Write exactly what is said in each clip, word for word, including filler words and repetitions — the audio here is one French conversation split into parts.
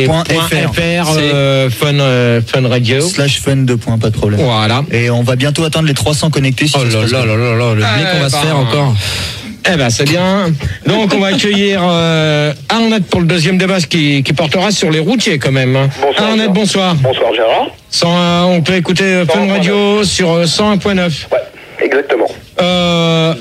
Point .fr, euh, fun, euh, fun radio. Slash fun deux points, pas de problème. Voilà. Et on va bientôt atteindre les trois cents connectés. Si oh là là là là là, le blé qu'on va se faire encore. Eh ben c'est bien. Donc on va accueillir euh, Arnett pour le deuxième débat qui, qui portera sur les routiers quand même. Bonsoir. Arnett, bonsoir. Bonsoir Gérard. cent un, on peut écouter Fun Radio sur euh, cent un point neuf. Ouais, exactement. Euh,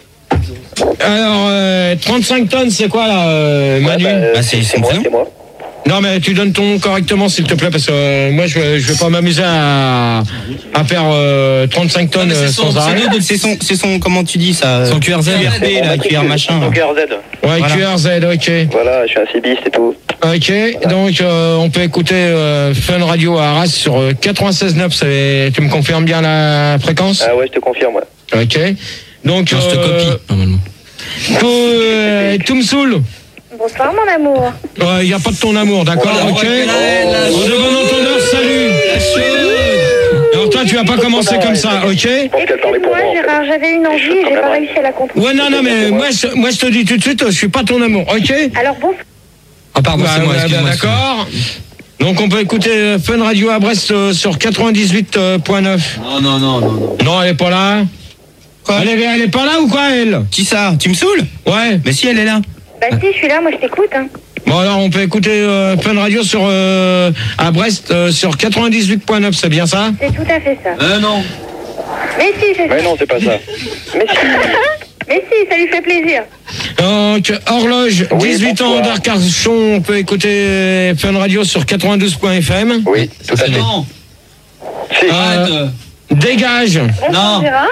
alors euh, trente-cinq tonnes, c'est quoi là, euh, Manu? Ouais, bah, ah, c'est, c'est moi, c'est moi. Non mais tu donnes ton nom correctement s'il te plaît parce que euh, moi je vais, je vais pas m'amuser à, à faire euh, trente-cinq tonnes non, sans son, arrêt. C'est son, c'est son, comment tu dis ça? Son Q R Z, Q R P, là, Q R machin. Son Q R Z. Ouais, voilà. Q R Z, ok. Voilà, je suis un cibiste et tout. Ok, voilà. Donc euh, on peut écouter euh, Fun Radio à Arras sur euh, quatre-vingt-seize neuf, tu me confirmes bien la fréquence? Ah ouais, je te confirme, ouais. Ok. Donc, non, euh, je te copie, normalement. Tout, euh, tout me saoule. Bonsoir mon amour. Il n'y a pas de ton amour, d'accord, oh, ok. De bon entendeur, salut. Alors toi, tu vas pas commencer comme ça, ok. Excuse-moi Gérard, j'avais une envie et j'ai pas réussi à la contrôler. Ouais, non, non, mais moi je, moi, je te dis tout de suite, je suis pas ton amour, ok. Alors bon. Ah pardon, bah, c'est moi, bah, excuse-moi. D'accord. Donc on peut écouter Fun Radio à Brest euh, sur quatre-vingt-dix-huit point neuf. Non, non, non, non, non. Non, elle est pas là. Quoi? Elle est, elle est pas là ou quoi, elle? Qui ça? Tu me saoules? Ouais. Mais si, elle est là. Bah si, je suis là, moi je t'écoute. Hein. Bon alors on peut écouter euh, Fun Radio sur euh, à Brest euh, sur quatre-vingt-dix-huit point neuf, c'est bien ça? C'est tout à fait ça. Euh non. Mais si, c'est ça. Mais non, c'est pas ça. Mais si. Mais si, ça lui fait plaisir. Donc horloge, oui, dix-huit ans d'Arcachon, on peut écouter Fun Radio sur quatre-vingt-douze point F M. Oui, tout à fait. Non. Si. Euh, dégage. Bonsoir non. Gérard.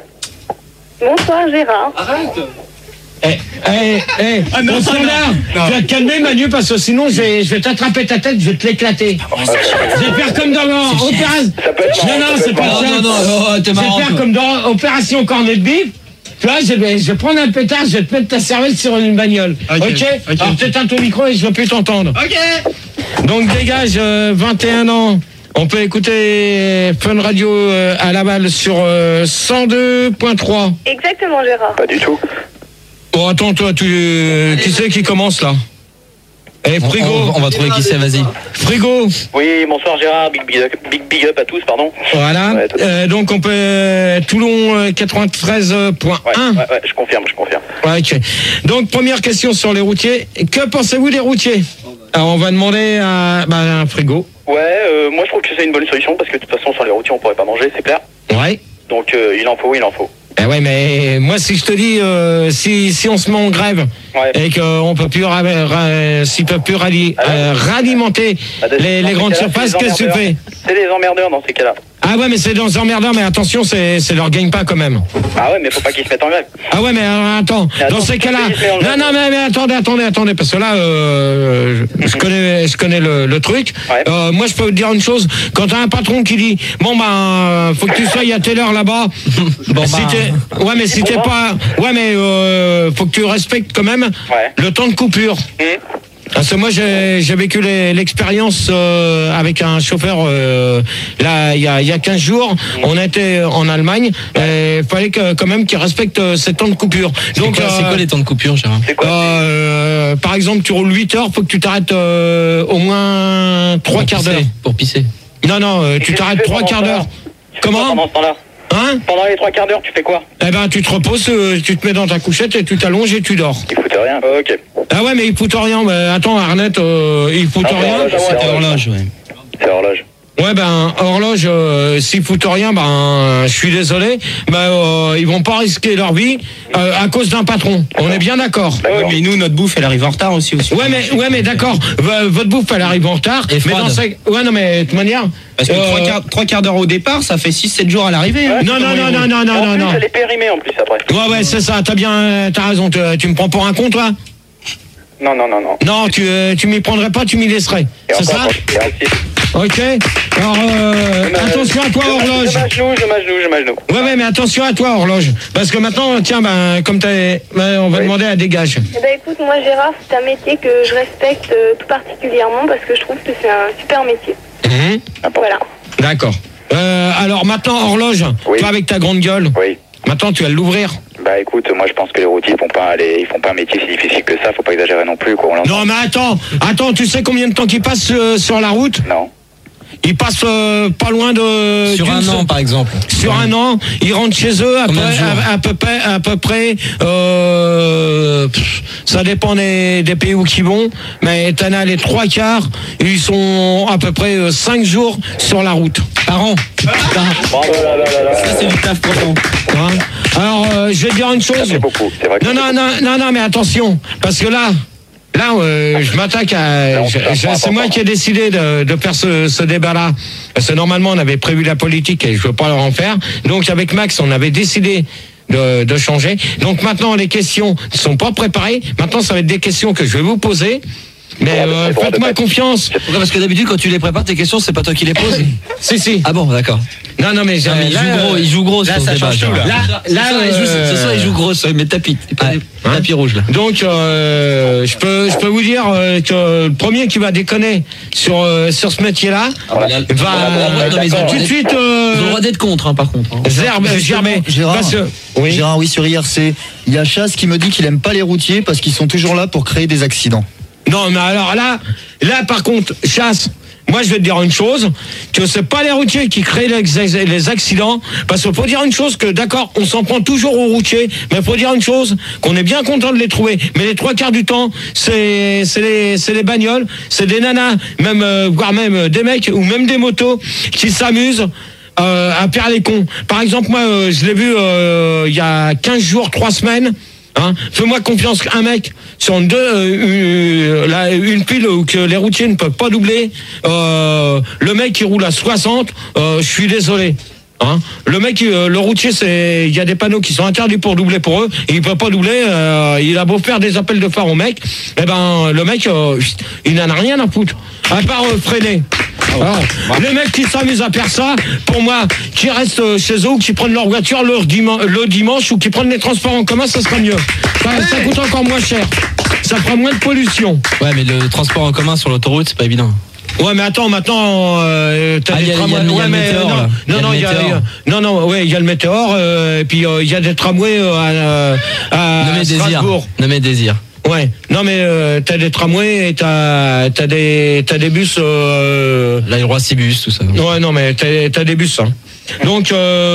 Bonsoir Gérard. Arrête. Eh, eh, eh, ah, non, bon standard, je vais te calmer Manu parce que sinon je vais, je vais t'attraper ta tête, je vais te l'éclater. Oh, je vais faire comme dans l'opération. Non, non, c'est pas ça. Non, non, non, t'es marrant. Je vais faire comme dans Opération Cornet de Bif. Tu vois, je vais, je vais prendre un pétard, je vais te mettre ta cervelle sur une bagnole. Ok, okay? okay. Alors t'éteins ton micro et je ne vais plus t'entendre. Ok. Donc dégage, euh, vingt et un ans. On peut écouter Fun Radio euh, à Laval sur euh, cent deux point trois. Exactement Gérard. Pas du tout. Bon, attends, toi, tu, euh, qui c'est qui commence là? Eh, Frigo. On, on, on va trouver qui c'est, vas-y. Frigo. Oui, bonsoir Gérard, big big, big, big up à tous, pardon. Voilà, ouais, euh, donc on peut... Euh, Toulon euh, quatre-vingt-treize point un. Ouais, ouais, ouais, je confirme, je confirme. Ouais, ok. Donc, première question sur les routiers. Que pensez-vous des routiers? Alors, on va demander à, bah, à un Frigo. Ouais, euh, moi je trouve que c'est une bonne solution parce que de toute façon, sans les routiers, on pourrait pas manger, c'est clair. Ouais. Donc, euh, il en faut, il en faut. Eh ouais, mais moi, si je te dis, euh, si, si on se met en grève ouais. et qu'on peut plus, ra- ra- s'ils peuvent plus rallier, ah, euh, ralimenter ah, les, les grandes surfaces, qu'est-ce que tu fais? C'est des emmerdeurs dans ces cas-là. Ah ouais, mais c'est des emmerdeurs, mais attention, c'est, c'est leur gagne pas quand même. Ah ouais, mais faut pas qu'ils se mettent en grève. Ah ouais, mais euh, attends, mais attends, dans ces cas-là, non, non, mais, mais attendez, attendez, attendez, parce que là, euh, je, je connais, je connais le, le truc. Ouais. Euh, moi, je peux vous dire une chose. Quand t'as un patron qui dit, bon ben, faut que tu sois à telle heure là-bas. Bon, si t'es, ouais, mais si t'es pas, ouais, mais euh, faut que tu respectes quand même ouais. le temps de coupure. Mmh. Parce que moi j'ai, j'ai vécu les, l'expérience euh, avec un chauffeur euh, là il y a, y a quinze jours, mmh. on était en Allemagne et il fallait que, quand même qu'il respecte euh, ces temps de coupure. Donc c'est quoi, euh, c'est quoi les temps de coupure, Gérard? euh, Par exemple, tu roules huit heures, faut que tu t'arrêtes euh, au moins trois quarts d'heure. Pour pisser. Non non, euh, tu t'arrêtes trois quarts d'heure. Comment? Pendant ce temps-là. Hein? Pendant les trois quarts d'heure, tu fais quoi? Eh ben, tu te reposes, euh, tu te mets dans ta couchette et tu t'allonges et tu dors. Il fout rien. Oh, ok. Ah ouais, mais il fout rien. Mais attends, Arnett, euh, il fout ah, rien. C'est, c'est horloge, ouais. C'est horloge. Ouais, ben, horloge, euh, s'ils foutent rien, ben, je suis désolé, ben, euh, ils vont pas risquer leur vie euh, à cause d'un patron. On est bien d'accord. Ouais, mais nous, notre bouffe, elle arrive en retard aussi. aussi. Ouais, mais, ouais, mais d'accord. V- votre bouffe, elle arrive en retard. Et mais dans ces... Ouais, non, mais de toute manière. Parce que euh... trois, quarts, trois quarts d'heure au départ, ça fait six sept jours à l'arrivée. Ouais, hein. Non, non, non, non, non, non, non, non. Elle est périmée en plus après. Ouais, ouais, c'est ça. T'as bien, t'as raison. Tu, tu me prends pour un con, toi? Non, non, non, non. Non, tu, euh, tu m'y prendrais pas, tu m'y laisserais. C'est ça? Ok. Alors, euh, attention à toi, horloge. Je m'agenouille, je m'agenouille, je m'agenouille. Ouais, ouais, mais attention à toi, horloge. Parce que maintenant, tiens, ben, comme t'as, ben, on va oui. demander à dégage. Eh ben, écoute, moi, Gérard, c'est un métier que je respecte euh, tout particulièrement parce que je trouve que c'est un super métier. Mmh. Voilà. D'accord. Euh, alors maintenant, horloge, oui. toi avec ta grande gueule. Oui. Maintenant, tu vas l'ouvrir. Bah écoute, moi je pense que les routiers font pas les, ils font pas un métier si difficile que ça, faut pas exagérer non plus, quoi. On non mais attends, attends, tu sais combien de temps qu'ils passent euh, sur la route? Non. Ils passent euh, pas loin de... Sur un an, par exemple. Sur un an, ils rentrent chez eux à, peu, à, à, peu près, à peu près... Euh, pff, ça dépend des, des pays où ils vont, mais t'en as les trois quarts, ils sont à peu près euh, cinq jours sur la route. Par an. Oh là là là là. Ça, c'est du taf profond. Hein? Alors, euh, je vais dire une chose. C'est beaucoup, c'est vrai que non, non, non, non, non, mais attention, parce que là... Là, euh, je m'attaque à... je- je- C'est moi qui ai décidé de, de faire ce, ce débat-là. Parce que normalement, on avait prévu la politique et je veux pas leur en faire. Donc, avec Max, on avait décidé de, de changer. Donc, maintenant, les questions ne sont pas préparées. Maintenant, ça va être des questions que je vais vous poser. Mais euh, faites-moi confiance. Pourquoi? Parce que d'habitude, quand tu les prépares, tes questions, c'est pas toi qui les poses. Si, si. Ah bon, d'accord. Non, non, mais, Non, mais il là, joue gros, euh, il joue gros là, sur ce ça débat. change tout, genre. là. Là, Ce soir, il joue- euh, ce soir, il joue gros, mais tapis, pas Ouais. tapis rouge là. Donc, euh, je peux, je peux vous dire euh, que le premier qui va déconner sur euh, sur ce métier-là Voilà. va Non, mais ils ont tout de suite euh, Ils ont le droit d'être contre, hein, par contre. hein. Zerbe, germer. Gérard, Parce que- oui. Gérard, oui, sur I R C, il y a Chasse qui me dit qu'il aime pas les routiers parce qu'ils sont toujours là pour créer des accidents. Non, mais alors là, là par contre, Chasse, moi je vais te dire une chose, que c'est pas les routiers qui créent les, les accidents, parce qu'il faut dire une chose que d'accord, on s'en prend toujours aux routiers, mais il faut dire une chose, qu'on est bien content de les trouver, mais les trois quarts du temps, c'est c'est les, c'est les bagnoles, c'est des nanas, même euh, voire même euh, des mecs ou même des motos qui s'amusent. Euh, à faire les cons. Par exemple, moi, euh, je l'ai vu euh, il y a quinze jours, trois semaines. Hein, fais-moi confiance, un mec sur une, deux, euh, la, une pile où que les routiers ne peuvent pas doubler. Euh, le mec qui roule à soixante, euh, je suis désolé. Hein, le mec, euh, le routier, c'est, il y a des panneaux qui sont interdits pour doubler pour eux. Et il peut pas doubler. Euh, il a beau faire des appels de phare au mec, eh ben le mec, euh, il n'en a rien à foutre. À part euh, freiner. Alors, les mecs qui s'amusent à faire ça, pour moi, qui restent chez eux ou qui prennent leur voiture le dimanche, le dimanche ou qui prennent les transports en commun, ça sera mieux. Ça, ça coûte encore moins cher. Ça fera moins de pollution. Ouais, mais le transport en commun sur l'autoroute, c'est pas évident. Ouais, mais attends, maintenant, euh, t'as Ah, des y a- tramways. y a le- y a Ouais, le mais météore, non, là. Y a non, le non, il y a, météore. non, non, ouais, il y a le météore, euh, et puis il euh, y a des tramways euh, à, à Nommé Désir. Strasbourg. Nommé Désir. Ouais, non mais euh, t'as des tramways et t'as t'as des t'as des bus. Euh... Là, il y a le roi Cibus, tout ça. Ouais, non mais t'as t'as des bus. Hein. Donc,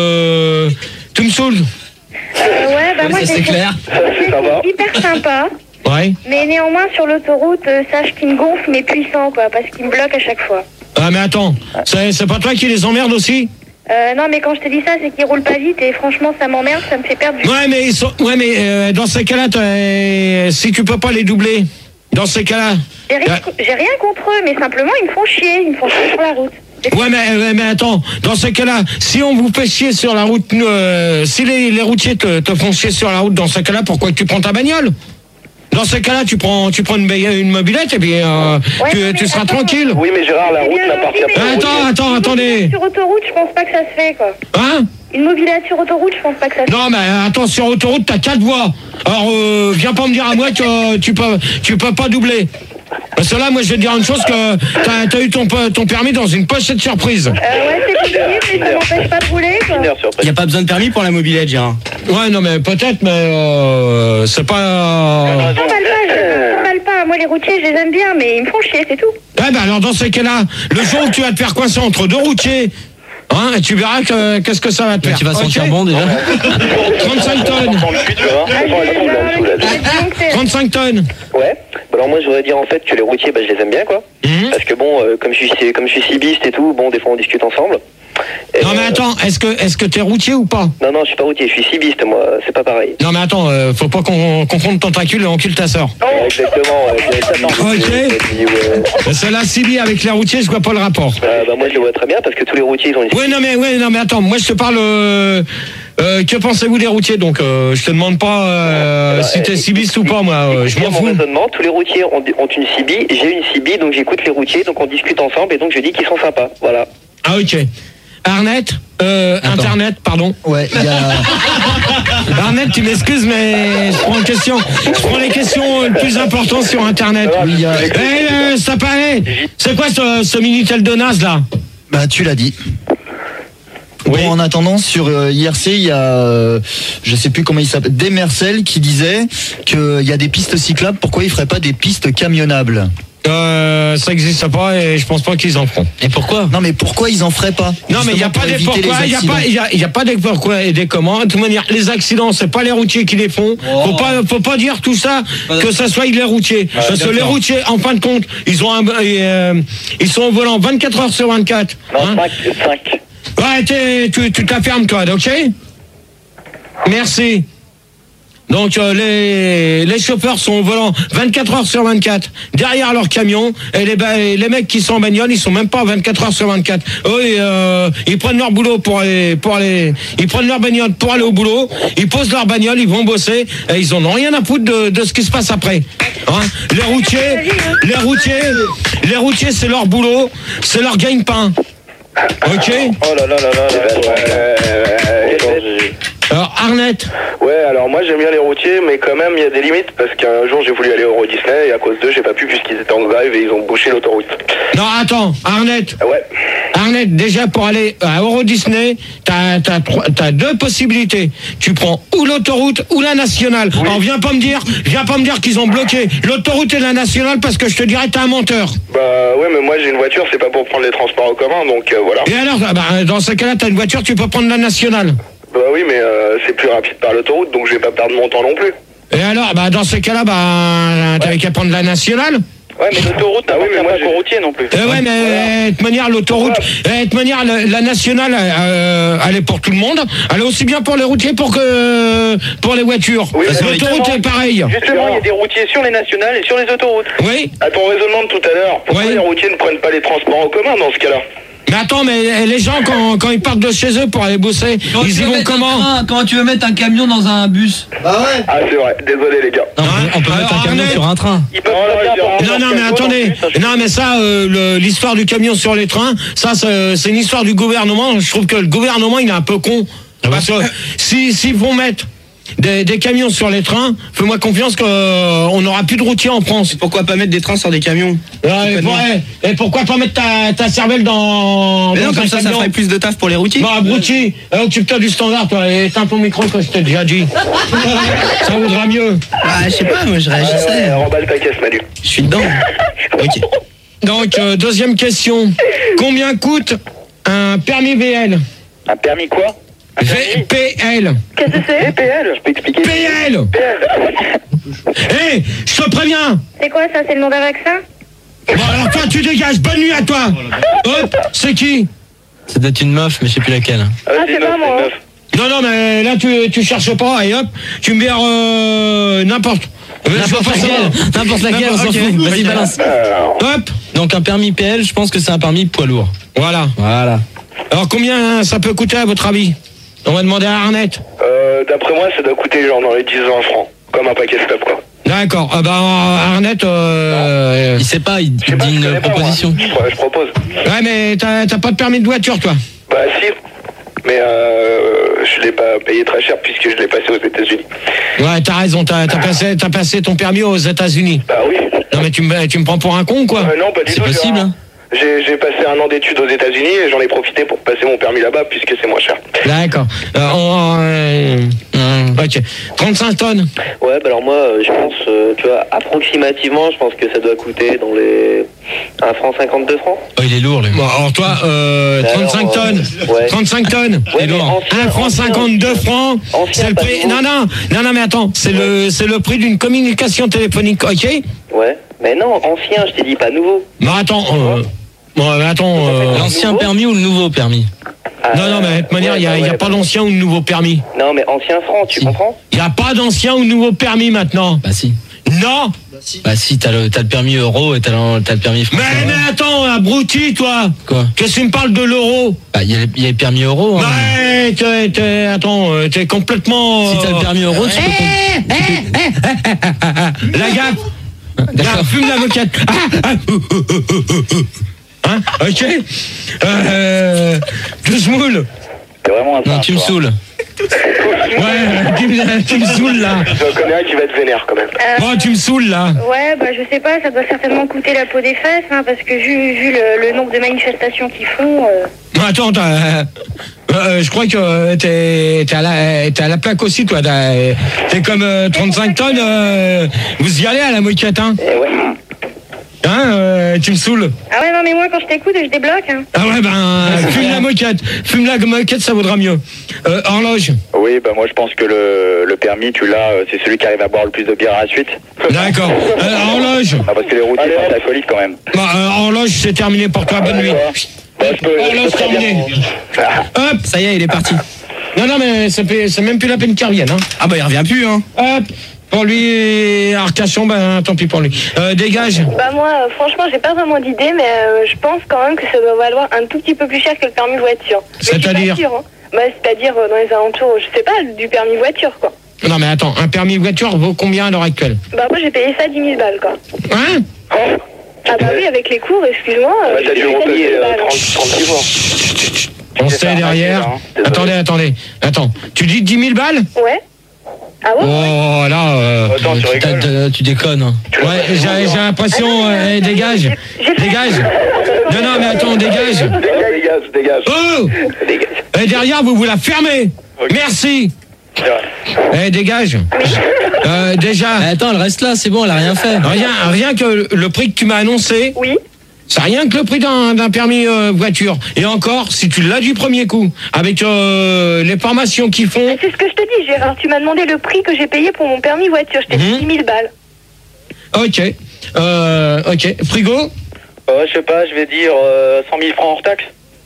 euh, tu me saoules. Euh, ouais, bah Oui, moi ça, j'ai c'est clair. c'est Ça va. hyper sympa. Ouais. Mais néanmoins, sur l'autoroute, euh, sache qu'il me gonfle, mais puissant, quoi, parce qu'il me bloque à chaque fois. Ah mais attends, c'est c'est pas toi qui les emmerde aussi? Euh, non, mais quand je te dis ça, c'est qu'il roule pas vite et franchement, ça m'emmerde, ça me fait perdre du Ouais, mais ils sont, ouais, mais euh, dans ces cas-là, t'as- si tu peux pas les doubler, dans ces cas-là. J'ai rien, j'ai rien contre eux, mais simplement, ils me font chier, ils me font chier sur la route. Ouais, mais, ouais, mais attends, dans ces cas-là, si on vous fait chier sur la route, euh, si les, les routiers te, te font chier sur la route, dans ces cas-là, pourquoi tu prends ta bagnole? Dans ces cas-là, tu prends, tu prends une, une mobilette et puis euh, Ouais, tu, mais tu seras attends. tranquille. Oui, mais Gérard, la C'est route bien n'appartient gentil, pas. mais- aux Attends, routiers. attends, attendez. Sur autoroute, je pense pas que ça se fait, quoi. Hein? Une mobilette sur autoroute, je pense pas que ça se fait. Non, mais attends, sur autoroute, t'as quatre voies. Alors, euh, viens pas me dire à moi que tu peux, tu peux pas doubler. Parce que là, moi, je vais te dire une chose, que t'as, t'as eu ton, ton permis dans une pochette surprise. Euh, ouais, c'est possible, mais ça m'empêche pas de rouler, quoi. Une heure sur Il n'y a pas besoin de permis pour la mobilette, Gérard. Ouais, non, mais peut-être, mais euh, c'est pas... Euh... Ça m'emballe pas, je m'emballe pas. Moi, les routiers, je les aime bien, mais ils me font chier, c'est tout. Eh ben alors dans ces cas-là, le jour où tu vas te faire coincer entre deux routiers, hein, et tu verras que, qu'est-ce que ça va te faire. Tu vas Ok. sentir bon déjà. trente-cinq tonnes. Dans le cul, tu vois. Ah, je Elles vais sont là, elles sont là, elles sont là. donc c'est- trente-cinq tonnes. Ouais. Bah alors moi je voudrais dire en fait que les routiers bah, je les aime bien quoi. Mhm. Parce que bon euh, comme je suis comme je suis cibiste et tout, bon des fois on discute ensemble. Et, Non mais euh, attends, est-ce que est-ce que t'es routier ou pas? Non non je suis pas routier, je suis cibiste moi, c'est pas pareil. Non mais attends, euh, faut pas qu'on confonde tentacule et encule ta sœur. Ouais, exactement. Ouais, j'ai- Ok. et puis, ouais. Celle-là, Sylvie avec les routiers, je vois pas le rapport. Bah, bah, moi je le vois très bien parce que tous les routiers ils ont une. Ouais non mais ouais non mais attends, moi je te parle. Euh, euh, que pensez-vous des routiers? Donc euh, je te demande pas euh, Bah, si t'es euh, cibiste ou pas, moi. euh, je m'en Mon fous. raisonnement, tous les routiers ont, ont une cibi, j'ai une cibi, donc j'écoute les routiers, donc on discute ensemble et donc je dis qu'ils sont sympas. Voilà. Ah ok. Arnett, euh, Internet, pardon. Ouais, il y a. Arnett, tu m'excuses, mais je prends une question. Je prends les questions les plus importantes sur Internet. Oui, il y a- Eh, euh, ça paraît. C'est quoi ce, ce Minitel de naze là? Bah, tu l'as dit. Bon, en attendant, sur euh, I R C, il y a, euh, je sais plus comment il s'appelle, Demercel qui disait qu'il y a des pistes cyclables. Pourquoi ils feraient pas des pistes camionnables? Euh, ça n'existe pas et je pense pas qu'ils en feront. Et pourquoi? Non, mais pourquoi ils en feraient pas? Non, mais il n'y a pas des pourquoi, il n'y a pas, il y a, y a pas des pourquoi et des comment. De toute manière, les accidents, c'est pas les routiers qui les font. Oh. Faut pas, faut pas dire tout ça que ça soit les routiers. Ouais, parce que les routiers, en fin de compte, ils ont un, euh, ils sont au volant vingt-quatre heures sur vingt-quatre. Non, hein. cinq. Ouais, t'es, tu, tu t'affirmes toi, ok? Merci. Donc euh, les, les chauffeurs sont au volant vingt-quatre heures sur vingt-quatre derrière leur camion et les, les mecs qui sont en bagnole ils sont même pas vingt-quatre heures sur vingt-quatre. Eux ils, euh, ils prennent leur boulot pour aller pour aller ils prennent leur bagnole pour aller au boulot, ils posent leur bagnole, ils vont bosser et ils en ont rien à foutre de, de ce qui se passe après. Hein, les routiers, les routiers, les routiers c'est leur boulot, c'est leur gagne-pain. Ok. Oh là là là là là. Ouais, alors Arnett. Ouais, alors moi j'aime bien les routiers, mais quand même il y a des limites parce qu'un jour j'ai voulu aller au Euro Disney et à cause d'eux j'ai pas pu puisqu'ils étaient en grève et ils ont bouché l'autoroute. Non attends, Arnett. Ouais. Arnett, déjà pour aller à Euro Disney, t'as, t'as, t'as deux possibilités. Tu prends ou l'autoroute ou la nationale. Oui. Alors viens pas me dire, viens pas me dire qu'ils ont bloqué l'autoroute et la nationale parce que je te dirais t'es un menteur. Bah ouais, mais moi j'ai une voiture, c'est pas pour prendre les transports en commun, donc euh, voilà. Et alors, bah, dans ce cas-là, t'as une voiture, tu peux prendre la nationale. Bah oui, mais euh, c'est plus rapide par l'autoroute, donc je vais pas perdre mon temps non plus. Et alors, bah dans ce cas-là, bah t'avais ouais. qu'à prendre la nationale. Ouais, mais l'autoroute, ah, oui, mais moi, pas routier non plus. Euh, ouais, mais voilà. De toute manière, l'autoroute, ouais. de toute manière, la, la nationale, euh, elle est pour tout le monde. Elle est aussi bien pour les routiers pour que pour les voitures. Oui, l'autoroute est pareil. Justement, il y a des routiers sur les nationales et sur les autoroutes. Oui. À ton raisonnement de tout à l'heure, pourquoi oui. les routiers ne prennent pas les transports en commun dans ce cas-là? Mais attends, mais les gens, quand, quand ils partent de chez eux pour aller bosser, quand ils y vont comment? Comment tu veux mettre un camion dans un bus? Bah ouais. Ah, c'est vrai, désolé les gars. Non, on, on peut Alors, mettre un camion Arnett, sur un train. Non, non, mais attendez. Non, mais ça, euh, le, l'histoire du camion sur les trains, ça, c'est, c'est une histoire du gouvernement. Je trouve que le gouvernement, il est un peu con. Parce que si, s'ils vont mettre Des, des camions sur les trains, fais-moi confiance qu'on euh, n'aura plus de routiers en France. Pourquoi pas mettre des trains sur des camions? Ouais, et, ouais. Et pourquoi pas mettre ta, ta cervelle dans... Mais dans non, comme ça, camion. Ça ferait plus de taf pour les routiers. Bah, abruti, euh, occupe-toi du standard, toi, et éteins ton micro, que je t'ai déjà dit. Ça vaudra mieux. Ah, je sais pas, moi, je réagissais. Ouais, ouais, remballe ta caisse, Manu. Je suis dedans. Ok. Donc, euh, deuxième question. Combien coûte un permis V L? Un permis quoi? V P L. Qu'est-ce que c'est? P L, je peux expliquer. P L. Hé, hey, je te préviens. C'est quoi ça? C'est le nom d'un vaccin? Bon alors toi tu dégages, bonne nuit à toi. Hop, c'est qui? Ça doit être une meuf, mais je sais plus laquelle. Ah, ah c'est pas moi. Non, non, mais là tu, tu cherches pas et hop, tu me verres euh, n'importe. N'importe laquelle. N'importe laquelle, on s'en fout. Vas-y, balance. Hop. Donc un permis P L, je pense que c'est un permis poids lourd. Voilà. Voilà. Alors combien ça peut coûter à votre avis? On va demander à Arnett. Euh, d'après moi, ça doit coûter genre dans les dix à vingt francs. Comme un paquet stop, quoi. D'accord. Ah bah, Arnett, euh... il sait pas, il, il dit une proposition. Pas, je, je propose. Ouais, mais t'as, t'as pas de permis de voiture, toi? Bah, si. Mais euh, je l'ai pas payé très cher puisque je l'ai passé aux États-Unis. Ouais, t'as raison, t'as, t'as, passé, t'as passé ton permis aux États-Unis. Bah oui. Non, mais tu me, tu me prends pour un con, quoi? euh, Non, pas du c'est tout. C'est possible, hein. J'ai, j'ai passé un an d'études aux États-Unis et j'en ai profité pour passer mon permis là-bas puisque c'est moins cher. D'accord. Euh, on, euh, euh, ok. trente-cinq tonnes. Ouais, bah alors moi, je pense, euh, tu vois, approximativement, je pense que ça doit coûter dans les un franc cinquante-deux francs. Oh, il est lourd, lui. Bon, alors toi, euh, trente-cinq alors, tonnes. Euh, ouais. trente-cinq tonnes. Ouais, un franc cinquante-deux francs. Ancien, c'est le prix. Non, non, non, non, mais attends, c'est ouais. le, c'est le prix d'une communication téléphonique, ok? Ouais. Mais non, ancien, je t'ai dit pas nouveau. Non, attends. Euh, Bon, mais attends. Euh... L'ancien permis ou le nouveau permis? euh, Non, non, mais de toute manière, il ouais, n'y a, ouais, a pas d'ancien ou de nouveau permis. Non, mais ancien franc, tu si. comprends? Il n'y a pas d'ancien ou de nouveau permis maintenant. Bah si. Non. Bah si, bah, si t'as, le, t'as le permis euro et t'as le, t'as le permis français. Mais, mais attends, abruti, toi. Quoi? Qu'est-ce que tu me parles de l'euro? Bah, il y a, y a les permis euro. Hein. Ouais, t'es, t'es, attends, t'es complètement... Si t'as le permis euro, tu hey, peux... Hey, hey, la gaffe. D'accord. Fume la moquette. Hein? Ok. Euh, tu se moules. C'est vraiment un Non, tu me saoules. Ouais, tu me, tu me saoules là. J'en connais un qui va être vénère quand même. Euh, Bon, tu me saoules là. Ouais, bah je sais pas, ça doit certainement coûter la peau des fesses, hein, parce que vu, vu le, le nombre de manifestations qu'ils font... Euh... Attends, t'as, euh, je crois que euh, t'es, t'es, à la, t'es à la plaque aussi, toi. T'as, t'es comme euh, trente-cinq tonnes. Euh, vous y allez à la moquette, hein? Eh ouais. Hein, euh, tu me saoules. Ah ouais, non mais moi quand je t'écoute, je débloque. Hein. Ah ouais, ben, fume la moquette. Fume la moquette, ça vaudra mieux. Euh, horloge. Oui, bah moi je pense que le, le permis, tu l'as, euh, c'est celui qui arrive à boire le plus de bière à la suite. D'accord. Euh, horloge. Ah, parce que les routiers sont alcooliques quand même. Bah, euh, horloge, c'est terminé pour toi. Bonne nuit. Bah, je peux, je peux Horloge très bien. terminée. Hop. Ça y est, il est parti. Non, non, mais c'est, c'est même plus la peine qu'il revienne. Hein. Ah bah il revient plus, hein. Hop. Pour lui, Arcachon, ben tant pis pour lui. Euh, dégage. Bah moi, euh, franchement, j'ai pas vraiment d'idée, mais euh, je pense quand même que ça doit valoir un tout petit peu plus cher que le permis voiture. Mais C'est-à-dire je suis pas sûre, hein. Bah c'est-à-dire euh, dans les alentours, je sais pas, du permis voiture quoi. Non, mais attends, un permis voiture vaut combien à l'heure actuelle? Bah moi j'ai payé ça dix mille balles quoi. Hein? Ah bah oui, avec les cours, excuse-moi. euh, Ouais, t'as j'ai dû payé ça dix mille repayer balles. trente-six mois. On sait derrière. hein. Désolé. Attendez, attendez. Attends, tu dis dix mille balles? Ouais. Ah ouais? Oh là, euh, Attends, tu rigoles. T'as- Tu déconnes. Hein. ouais, j'ai, j'ai l'impression, Ah non, euh, eh, dégage, j'ai fait- dégage. Non, non, mais attends, dégage. Dégage, dégage, dégage. Oh, Dégage. et derrière, vous vous la fermez. Merci. C'est vrai. Eh, dégage. Euh, déjà, Ah, attends, elle reste là, c'est bon, elle a rien fait. rien, rien que le prix que tu m'as annoncé, Oui. c'est rien que le prix d'un, d'un permis euh, voiture. Et encore, si tu l'as du premier coup, avec euh, les formations qu'ils font. C'est ce que je te dis, Gérard. Tu m'as demandé le prix que j'ai payé pour mon permis voiture. Je t'ai dit Mhm. dix mille balles. Ok. Euh, ok. Frigo? Euh, je sais pas, je vais dire euh, cent mille francs hors taxe.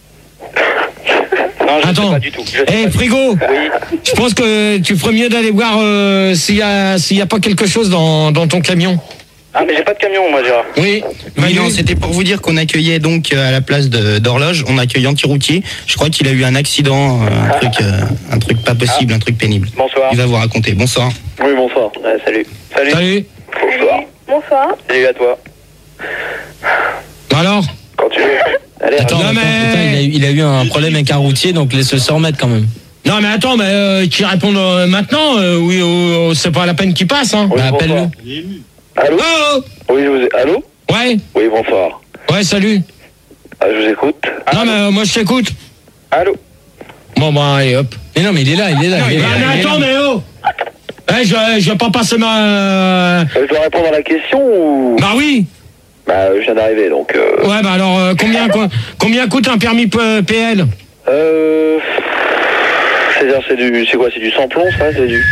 Non, je Attends. sais pas du tout. Je sais Eh, pas du Frigo, tout. Oui. je pense que tu ferais mieux d'aller voir euh, s'il y a s'il y a pas quelque chose dans, dans ton camion. Ah, mais j'ai pas de camion, moi, Gérard. Oui. Oui, Manu. non, c'était pour vous dire qu'on accueillait donc euh, à la place de- d'horloge, on accueille Anti-Routier. Je crois qu'il a eu un accident, euh, un truc, euh, un truc pas possible, un truc pénible. Bonsoir. Il va vous raconter. Bonsoir. Oui, bonsoir. Ouais, salut. Salut. Salut. Bonsoir. Bonsoir. Salut à toi. Alors? Quand tu veux. Allez, Attends, non, attends, mais- putain, il, a, eu- il a eu un problème avec un routier, donc laisse-le se remettre quand même. Non mais attends, mais euh, qui répond euh, maintenant euh, Oui, euh, c'est pas la peine qu'il passe. Hein. Oui, Bah, bonsoir. appelle-le. Allô? Oh. Oui, je vous ai... Allô? Ouais. Oui, bonsoir. Ouais, salut. Ah, je vous écoute. Non mais euh, moi je t'écoute. Allô? Bon bah allez hop. Mais non, mais il est là, il est là. Non, il est mais, là, mais il est là. attends mais oh. Eh, je, je vais pas passer ma. Euh, je dois répondre à la question ou... Bah oui. Bah, je viens d'arriver, donc... Euh... Ouais bah alors euh, combien quoi, combien coûte un permis P- PL? Euh... C'est-à-dire, c'est du... C'est quoi? C'est du sans-plomb, ça? C'est du...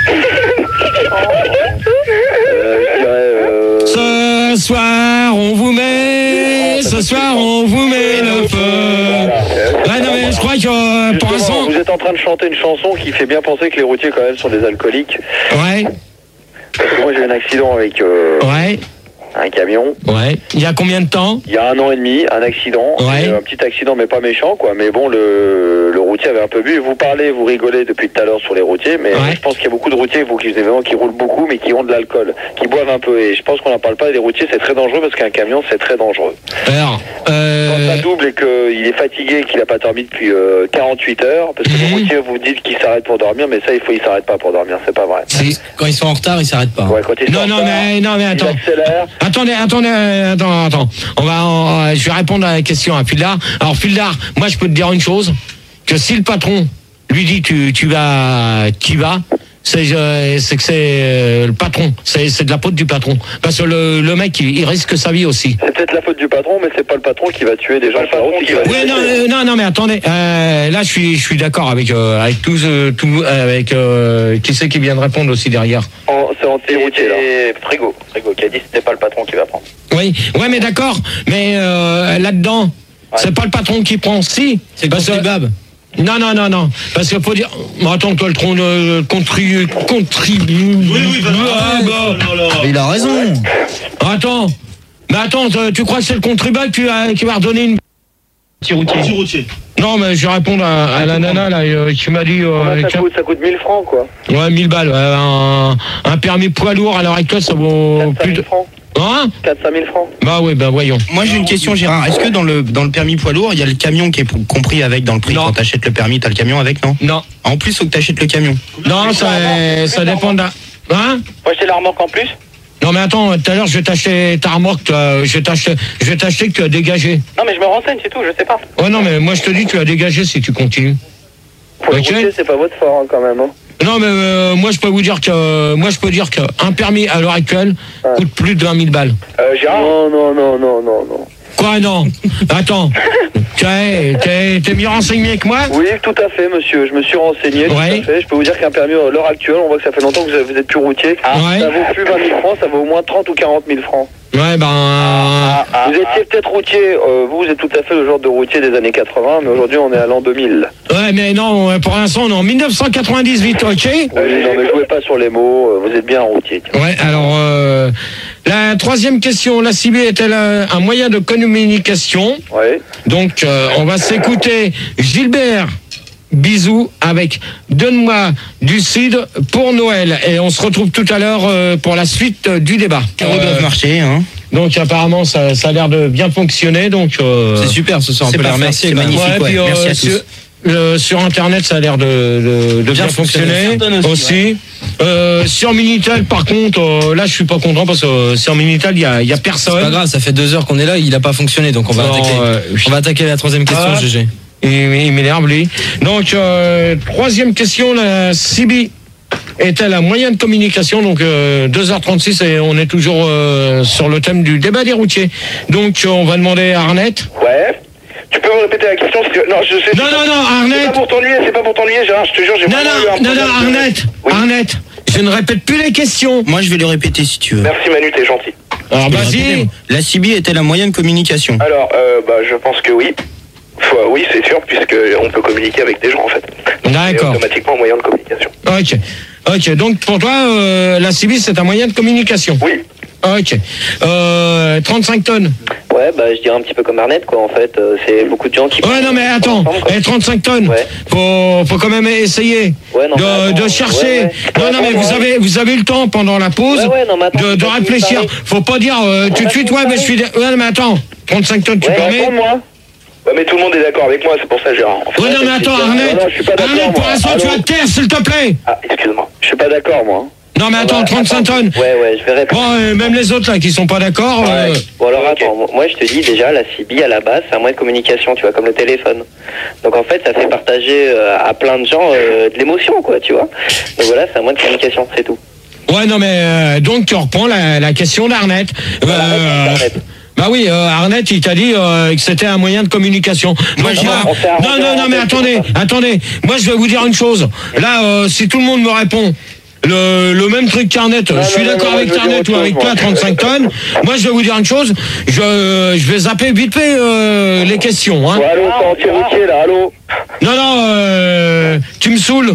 euh, je dirais... Euh... Ce soir on vous met, ce soir on vous met le feu. Ouais non mais je crois que euh, pour Justement, l'instant. vous êtes en train de chanter une chanson qui fait bien penser que les routiers quand même sont des alcooliques. Ouais. Parce que moi j'ai eu un accident avec euh, Ouais. un camion. Ouais. Il y a combien de temps? Il y a un an et demi, un accident. Ouais. Euh, Un petit accident mais pas méchant quoi. Mais bon, le, le routier avait un peu bu. Vous parlez, vous rigolez depuis tout à l'heure sur les routiers. Mais Ouais. je pense qu'il y a beaucoup de routiers vous, qui, évidemment, qui roulent beaucoup mais qui ont de l'alcool, qui boivent un peu. Et je pense qu'on n'en parle pas. Les routiers c'est très dangereux parce qu'un camion c'est très dangereux. Alors. Quand Euh... ça double et qu'il est fatigué, qu'il n'a pas dormi depuis euh, quarante-huit heures, parce que Mhm. les routiers vous dites qu'ils s'arrêtent pour dormir, mais ça, il faut, ils s'arrêtent pas pour dormir, c'est pas vrai. si. Quand ils sont en retard, ils s'arrêtent pas. Ouais, quand ils sont Non en non retard, mais non mais ils attends. accélèrent. Attendez, attendez, euh, attends, attends. On va, on- je vais répondre à la question à Fildar. Alors Fildar, moi je peux te dire une chose, que si le patron lui dit tu, tu vas, tu y vas, c'est, euh, c'est que c'est euh, le patron, c'est, c'est de la faute du patron. Parce que le, le mec, il, il risque sa vie aussi. C'est peut-être la faute du patron, mais c'est pas le patron qui va tuer des gens sur la route, qui va les Oui, non, blesser. euh, non, non, mais attendez. Euh, là, je suis, je suis d'accord avec, euh, avec tous, euh, tout, avec euh, qui c'est qui vient de répondre aussi derrière. En- C'est anti-routier, là. C'est Frigo. Frigo qui a dit que c'était pas le patron qui va prendre. Oui, ouais, mais d'accord. Mais euh, là-dedans, c'est pas le patron qui prend. Si, C'est parce que- contribuable. Non, non, non, non. Parce qu'il faut dire. Bon, attends, toi, le tronc de contribue. Contribue. Oui, oui, ah, bah. Il a raison. Attends. Mais attends, tu- tu crois que c'est le contribuable qui va, qui va redonner une. Petit routier. Non, mais je vais répondre à, à la nana, là, euh, qui m'a dit. euh, Combien ça tiens, coûte, ça coûte mille francs, quoi. ouais, mille balles. Ouais, un, un permis poids lourd, à l'heure actuelle, ça vaut plus de. cinq mille francs. Hein? quatre à cinq mille francs. Bah oui, bah voyons. Moi j'ai une question Gérard, est-ce que dans le dans le permis poids lourd, il y a le camion qui est compris avec dans le prix? Non. Quand t'achètes le permis, t'as le camion avec, non? Non. En plus, faut que t'achètes le camion. Non, ça, ça dépend d'un... Hein? Faut acheter la remorque en plus? Non mais attends, tout à l'heure je vais t'acheter ta remorque, toi, je vais t'acheter, je vais t'acheter que tu as dégagé. Non mais je me renseigne, c'est tout, je sais pas. Ouais non mais moi je te dis tu as dégagé si tu continues. Pour le Ok. routier, c'est pas votre fort hein, quand même. Hein. Non mais euh, moi je peux vous dire que moi je peux dire qu'un permis à l'heure actuelle Ouais. coûte plus de vingt mille balles. Euh, Gérard? Non, non, non, non, non, non. Quoi non? Attends, t'es, t'es, t'es mieux renseigné que moi? Oui, tout à fait, monsieur. Je me suis renseigné, tout Ouais. à fait. Je peux vous dire qu'un permis à l'heure actuelle, on voit que ça fait longtemps que vous êtes plus routier. Ouais. Ça vaut plus vingt mille francs, ça vaut au moins trente ou quarante mille francs. Ouais ben... vous étiez peut-être routier, euh, vous, vous êtes tout à fait le genre de routier des années quatre-vingts, mais aujourd'hui on est à l'an deux mille. Ouais mais non, pour l'instant on est en mille neuf cent quatre-vingt-dix-huit, ok? Oui, non mais jouez pas sur les mots, euh, vous êtes bien un routier. tiens. Ouais, alors euh, la troisième question, la C B est-elle un, un moyen de communication? Ouais. Donc euh, on va s'écouter Gilbert Bisous avec Donne-moi du Cid pour Noël. Et on se retrouve tout à l'heure euh, pour la suite euh, du débat. Les roues doivent marcher, hein. Donc apparemment ça, ça a l'air de bien fonctionner. Donc euh, C'est super ce soir, on c'est peut les parfait, remercier. c'est quand même. magnifique. ouais, puis, ouais, euh, merci à tous. sur, euh, sur internet ça a l'air de, de, de bien, Bien fonctionner, fonctionner. aussi. Aussi, Euh, sur Minitel par contre euh, là je suis pas content parce que euh, sur Minitel il y a, il y a personne. C'est pas grave, ça fait deux heures qu'on est là, il a pas fonctionné, donc on va Non, attaquer. euh, On va attaquer la troisième question, Ah. G G. Il, il m'énerve lui. Donc euh, troisième question, la C B est-elle un moyen de communication? Donc euh, deux heures trente-six et on est toujours euh, sur le thème du débat des routiers. Donc euh, on va demander à Arnett. Ouais. Tu peux me répéter la question parce que... Non, je sais... Non, non, non, C'est Arnett. pas pour t'ennuyer, c'est pas pour t'ennuyer, Gérard, je te jure, j'ai Non, vraiment eu un non, non, non, problème de- Arnett. Oui. Arnett, je ne répète plus les questions. Moi je vais le répéter si tu veux. Merci Manu, t'es gentil. Alors Je vais le répéter, vas-y. moi. La C B est-elle un moyen de communication? Alors, euh, bah, je pense que oui. Faut- oui, c'est sûr, puisqu'on peut communiquer avec des gens, en fait. C'est D'accord. automatiquement un moyen de communication. Ok. Ok, donc pour toi, euh, la C B c'est un moyen de communication. Oui. Ok. Euh, trente-cinq tonnes. Ouais, bah je dirais un petit peu comme Arnett, quoi, en fait. Euh, c'est beaucoup de gens qui... Ouais, non, mais attends, ensemble, quoi. eh, trente-cinq tonnes. Ouais. Faut, faut quand même essayer Ouais, non, de, mais attends, de chercher. ouais, ouais. Non, Ouais, non, mais ouais, vous ouais. avez, vous avez eu le temps pendant la pause Ouais, ouais, non, mais attends, de, c'est de pas réfléchir. fini de Faut pas dire euh, tout de pas suite, fini ouais, de mais je suis. parler. Ouais, mais attends, trente-cinq tonnes, tu Ouais, permets? Réponds-moi. Ouais, mais tout le monde est d'accord avec moi, c'est pour ça, Gérard. En fait, Ouais, non, mais attends, c'est- Arnett, Non, non, je suis pas d'accord, Arnett, pour moi. l'instant, tu Allô vas te taire, s'il te plaît. Ah, excuse-moi. Je suis pas d'accord, moi. Non, mais attends, bah, trente-cinq attends. tonnes. Ouais, ouais, je vais répondre. Bon, euh, même les autres, là, qui sont pas d'accord. euh, Ouais. Bon alors Ok. attends, moi je te dis déjà la C B à la base c'est un moyen de communication, tu vois, comme le téléphone. Donc en fait ça fait partager euh, à plein de gens euh, de l'émotion quoi, tu vois. Donc voilà, c'est un moyen de communication, c'est tout. Ouais, non, mais euh, donc tu reprends la, la question d'Arnett. Voilà, Euh, Arnett. Bah oui, euh, Arnett, il t'a dit euh, que c'était un moyen de communication. Moi, Donc, je- moi- on s'est arrangé non, non, non, en mais fait, attendez, c'est pour attendez. Moi, je vais vous dire une chose. Là, euh, si tout le monde me répond le, le même truc qu'Arnett, je suis non, d'accord non, avec moi, je veux Arnett dire ou autre avec chose, toi, moi. trente-cinq tonnes. Moi, je vais vous dire une chose. Je, je vais zapper vite fait euh, les questions. Hein. Ouais, allô, c'est anti-routier, là, allô. Non, non, euh, tu me saoules.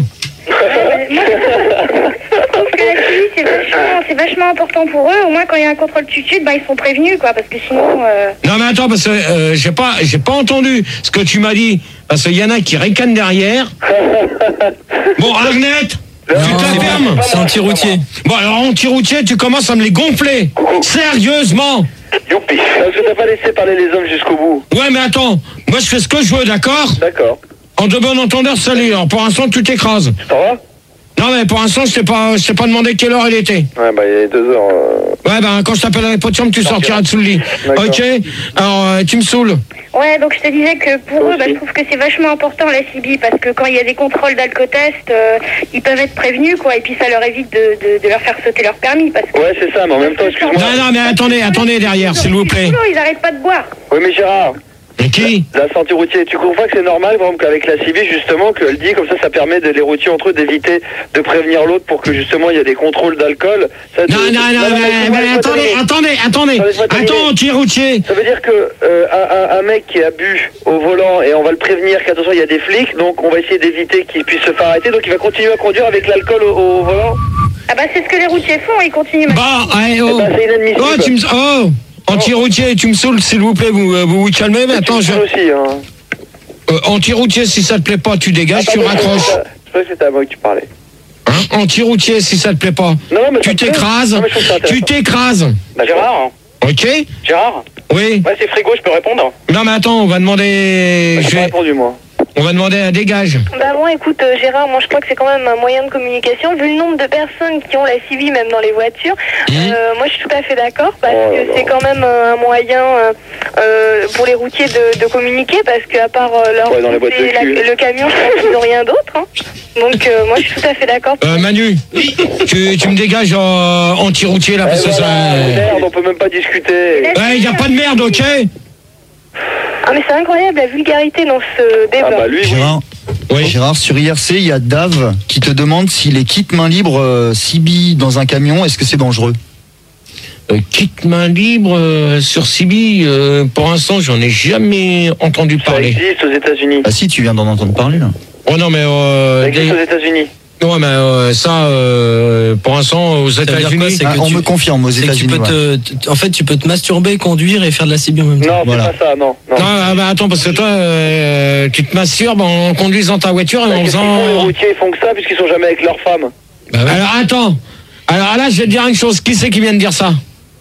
Je trouve que la C B, c'est vachement, c'est vachement important pour eux. Au moins, quand il y a un contrôle tutude, bah, ils sont prévenus, quoi. Parce que sinon. Euh... Non mais attends parce que euh, j'ai pas j'ai pas entendu ce que tu m'as dit parce qu'il y en a qui ricanent derrière. Bon Arnett, tu Non, te la c'est fermes. pas- c'est anti-routier. Bon alors anti-routier tu commences à me les gonfler. Sérieusement. Youpi. Parce que t'as pas laissé parler les hommes jusqu'au bout. Ouais mais attends, moi je fais ce que je veux d'accord. D'accord. En de bon entendeur salut. Alors pour l'instant tu t'écrases. Ça va? Non mais pour l'instant je t'ai pas je t'ai pas demandé quelle heure il était. Ouais, bah, il est deux heures. euh, Ouais ben quand je t'appellerai pas de chambre tu sortiras de sous le lit. D'accord. Ok. Alors euh, tu me saoules. Ouais, donc je te disais que pour Toi eux, bah, aussi. je trouve que c'est vachement important la C B parce que quand il y a des contrôles d'alcotest, euh, ils peuvent être prévenus, quoi. Et puis ça leur évite de, de, de leur faire sauter leur permis parce que. Ouais, c'est ça, mais en même temps, excuse-moi. Non non mais attendez attendez derrière s'il vous plaît. Ils arrêtent pas de boire. Oui, mais Gérard. Et qui? La santé routier, tu comprends que c'est normal, par exemple, qu'avec la C B, justement, qu'elle dit, comme ça, ça permet de les routiers entre eux d'éviter de prévenir l'autre pour que, justement, il y a des contrôles d'alcool. Ça, Non, c'est- non, non, mais, laisse-moi mais attendez, terminer. attendez, attendez, Laisse-moi terminer. attends, anti-routier. Ça veut dire que euh, un, un- un mec qui a bu au volant et on va le prévenir qu'attention il y a des flics, donc on va essayer d'éviter qu'il puisse se faire arrêter, donc il va continuer à conduire avec l'alcool au, au volant. Ah bah c'est ce que les routiers font, ils continuent. Bah, allez, oh. Eh ben, c'est inadmissible. Oh, tu me, oh, anti-routier, tu me saoules, s'il vous plaît, vous, euh, vous vous calmez, mais attends, je, Moi aussi, hein. euh, anti-routier, si ça te plaît pas, tu dégages, tu Attends, raccroches. Je crois que c'était à moi que tu parlais. Hein? anti-routier, si ça te plaît pas. Non, mais tu t'écrases, tu t'écrases. Bah, Gérard. Ok. Gérard. Oui. Ouais, c'est Frigo, je peux répondre. Non, mais attends, on va demander. J'ai je pas vais- répondu, moi. On va demander un dégage. Bah bon, écoute, euh, Gérard, moi je crois que c'est quand même un moyen de communication. Vu le nombre de personnes qui ont la C V, même dans les voitures, Mmh. euh, moi je suis tout à fait d'accord parce Oh là que là. c'est quand même euh, un moyen euh, euh, pour les routiers de, de communiquer parce qu'à part euh, leur Ouais, dans les boîtes de et la- cul. le camion, je pense qu'ils n'ont rien d'autre. Hein. Donc euh, moi je suis tout à fait d'accord. Euh, Manu, tu, tu me dégages euh, anti-routier là, parce que Eh ça. voilà, merde, on peut même pas discuter. Ouais, y a pas de merde, ok? Ah mais c'est incroyable la vulgarité dans ce débat. Ah bah lui, oui. Gérard, Oui. Gérard, sur I R C, il y a Dave qui te demande si les kits main libre euh, C B dans un camion, est-ce que c'est dangereux? Euh, kit main libre euh, sur C B, euh, pour l'instant, j'en ai jamais entendu Ça parler. existe aux États-Unis. Ah si, tu viens d'en entendre parler là. Oh non, mais euh, Ça existe des- aux États-Unis. ouais, mais euh, ça, euh, pour l'instant, aux veut dire quoi, États-Unis. c'est Ah, que on tu- me confirme aux C'est que tu États-Unis. peux ouais. te, t- en fait, tu peux te masturber, conduire et faire de la C B en même temps. Non, c'est Voilà. pas ça, non. non. Non, ah, bah, attends, parce que toi, euh, tu te masturbes en conduisant ta voiture et Bah, en qu'est-ce qu'ils font, les faisant. routiers, ils font que ça puisqu'ils sont jamais avec leur femme. Bah ouais. Alors attends. Alors là, je vais te dire une chose. Qui c'est qui vient de dire ça?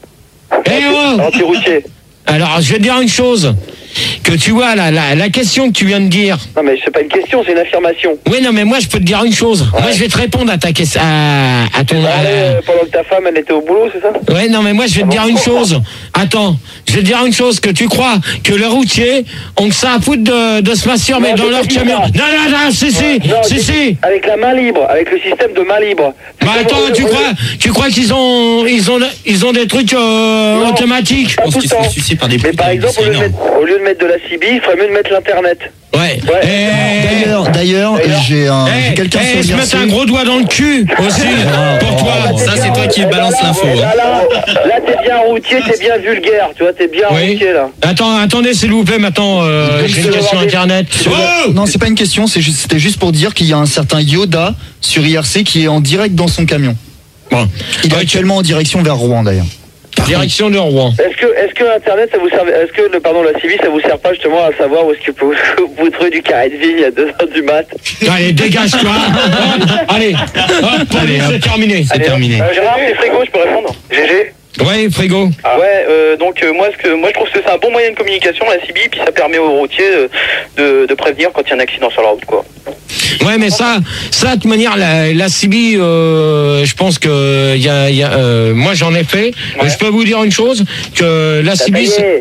Eh oh! Anti-routier. Alors, je vais te dire une chose. Que tu vois, la, la, la question que tu viens de dire. Non, mais c'est pas une question, c'est une affirmation. Oui, non, mais moi, je peux te dire une chose. Moi, je vais te répondre à ta question. À, à ton. Allez, à- euh, pendant que ta femme, elle était au boulot, c'est ça? Ouais, non, mais moi, je vais te dire une chose. Attends, je vais te dire une chose. Que tu crois que les routiers ont que ça à foutre de, de se masturber Non, dans j'ai leur pas dit camion. ça. Non, non, non, si, si, Non, si, j'ai- si. Avec la main libre, avec le système de main libre. Bah C'est attends, comme- tu au- crois, tu crois qu'ils ont, ils ont, ils ont des trucs euh, Non. automatiques? Pas Je pense tout qu'ils le sont temps. sucés par des Mais par putains, exemple, au c'est lieu, de énorme. mettre, au lieu de mettre de la C B, il ferait mieux de mettre l'internet. Ouais. Ouais. Eh, D'ailleurs, d'ailleurs, D'ailleurs. j'ai un, eh, j'ai quelqu'un eh, sur se I R mettre C. un gros doigt dans le cul aussi pour toi. Ça, c'est toi qui Eh ben balance là, l'info. eh ben hein. Là, là t'es bien routier, t'es bien vulgaire, tu vois, t'es bien Oui. routier là. Attends, attendez, s'il vous plaît, maintenant, euh, Donc, j'ai une sur question le- internet. Oh Non, c'est pas une question, c'est juste- c'était juste pour dire qu'il y a un certain Yoda sur I R C qui est en direct dans son camion. Bon. Il est Ok. actuellement en direction vers Rouen d'ailleurs. Direction de Rouen. Est-ce que, est-ce que Internet, ça vous servait, est-ce que le, pardon, la C B, ça vous sert pas justement à savoir où est-ce que vous, vous trouvez du carré de vigne à deux heures du mat? Allez, dégage-toi. Allez, hop, allez, c'est terminé. C'est terminé. Euh, Gérard, c'est Frigo, je peux répondre. G G? Ouais, frigo. Ouais, euh, donc euh, moi, ce que, moi je trouve que c'est un bon moyen de communication, la C B, puis ça permet aux routiers euh, de, de prévenir quand il y a un accident sur la route, quoi. Ouais, mais ça, ça, de toute manière, la, la C B, euh, je pense que y a, y a, euh, moi j'en ai fait. Ouais. Je peux vous dire une chose, que la C B, c'est- payé.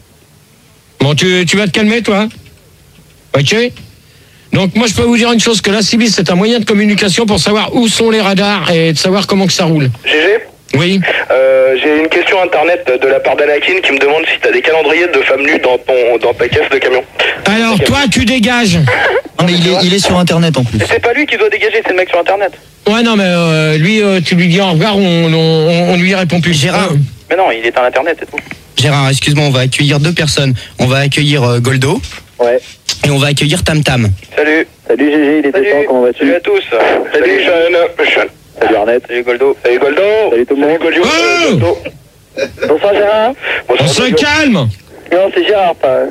bon, tu, tu vas te calmer, toi. Ok. Donc moi je peux vous dire une chose, que la C B c'est un moyen de communication pour savoir où sont les radars et de savoir comment que ça roule. G G, Oui. euh, j'ai une question internet de la part d'Anakin qui me demande si t'as des calendriers de femmes nues dans, ton, dans ta caisse de camion. Alors toi tu dégages. Non mais il est, il est sur internet en plus. C'est pas lui qui doit dégager, c'est le mec sur internet. Ouais non mais euh, lui euh, tu lui dis au revoir, on, on, on lui répond plus. Gérard. Euh, Mais non, il est à l'internet et tout. Gérard, excuse-moi, on va accueillir deux personnes. On va accueillir euh, Goldo Ouais. et on va accueillir Tam Tam. Salut. Salut G G, il était Salut. temps, comment vas-tu? Salut à tous. Salut Sean. Sean. Salut Arnett. Salut Goldo. Salut Goldo. Salut tout le monde. Goldo. Oh Goldo. Bonsoir Gérard. on se calme. Non, c'est Gérard, pas.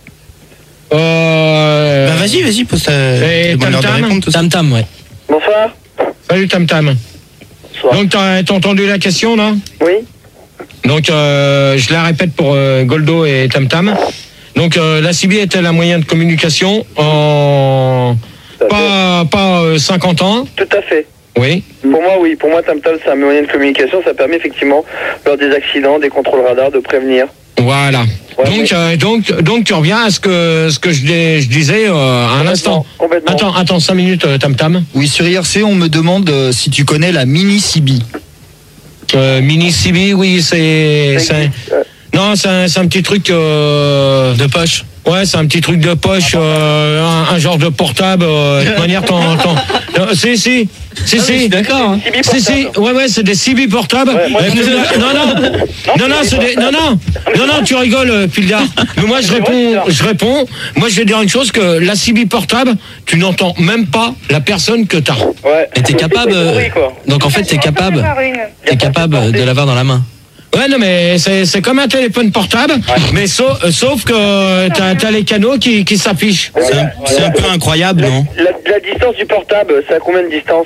Euh, Bah vas-y, vas-y, pose ta. Et demande-leur de Tam Tam répondre tout ça. Tam Tam, ouais. Bonsoir. Salut Tam Tam. Bonsoir. Donc t'as t'as entendu la question là? Oui. Donc euh, je la répète pour euh, Goldo et Tam Tam. Donc euh, la C B était un moyen de communication en Tout à fait. pas pas euh, cinquante ans. Tout à fait. Oui. Pour moi, oui. Pour moi, TamTam, c'est un moyen de communication. Ça permet effectivement, lors des accidents, des contrôles radars, de prévenir. Voilà. Ouais, donc, mais- euh, donc, donc, tu reviens à ce que, ce que je, dis- je disais euh, à un instant. Complètement. Attends, attends, cinq minutes, euh, Tam Tam. Oui, sur I R C, on me demande euh, si tu connais la mini C B. Euh, mini C B, oui, c'est, Ça c'est, existe, ouais. non, c'est un, c'est un petit truc euh, de poche. Ouais, c'est un petit truc de poche, euh, un, un genre de portable. Euh, de toute manière, t'en, t'en, euh, si, si, si, si. D'accord. C B Si, si, portable. ouais, ouais, c'est des C B portables. Ouais, moi, Euh, je- non, non, non, non, c'est des, non, non, non, non, tu rigoles, euh, Pildar. Mais moi, je C'est vrai, réponds, c'est je réponds. Moi, je vais dire une chose, que la C B portable, tu n'entends même pas la personne que t'as. Ouais. Et t'es capable. C'est euh, pourri, quoi. Donc en fait, t'es capable. T'es capable de l'avoir dans la main. Ouais, non, mais c'est, c'est comme un téléphone portable, mais sauf, euh, sauf que t'as, t'as les canaux qui, qui s'affichent. C'est un, c'est un peu incroyable, La, non? la, la distance du portable, c'est à combien de distance?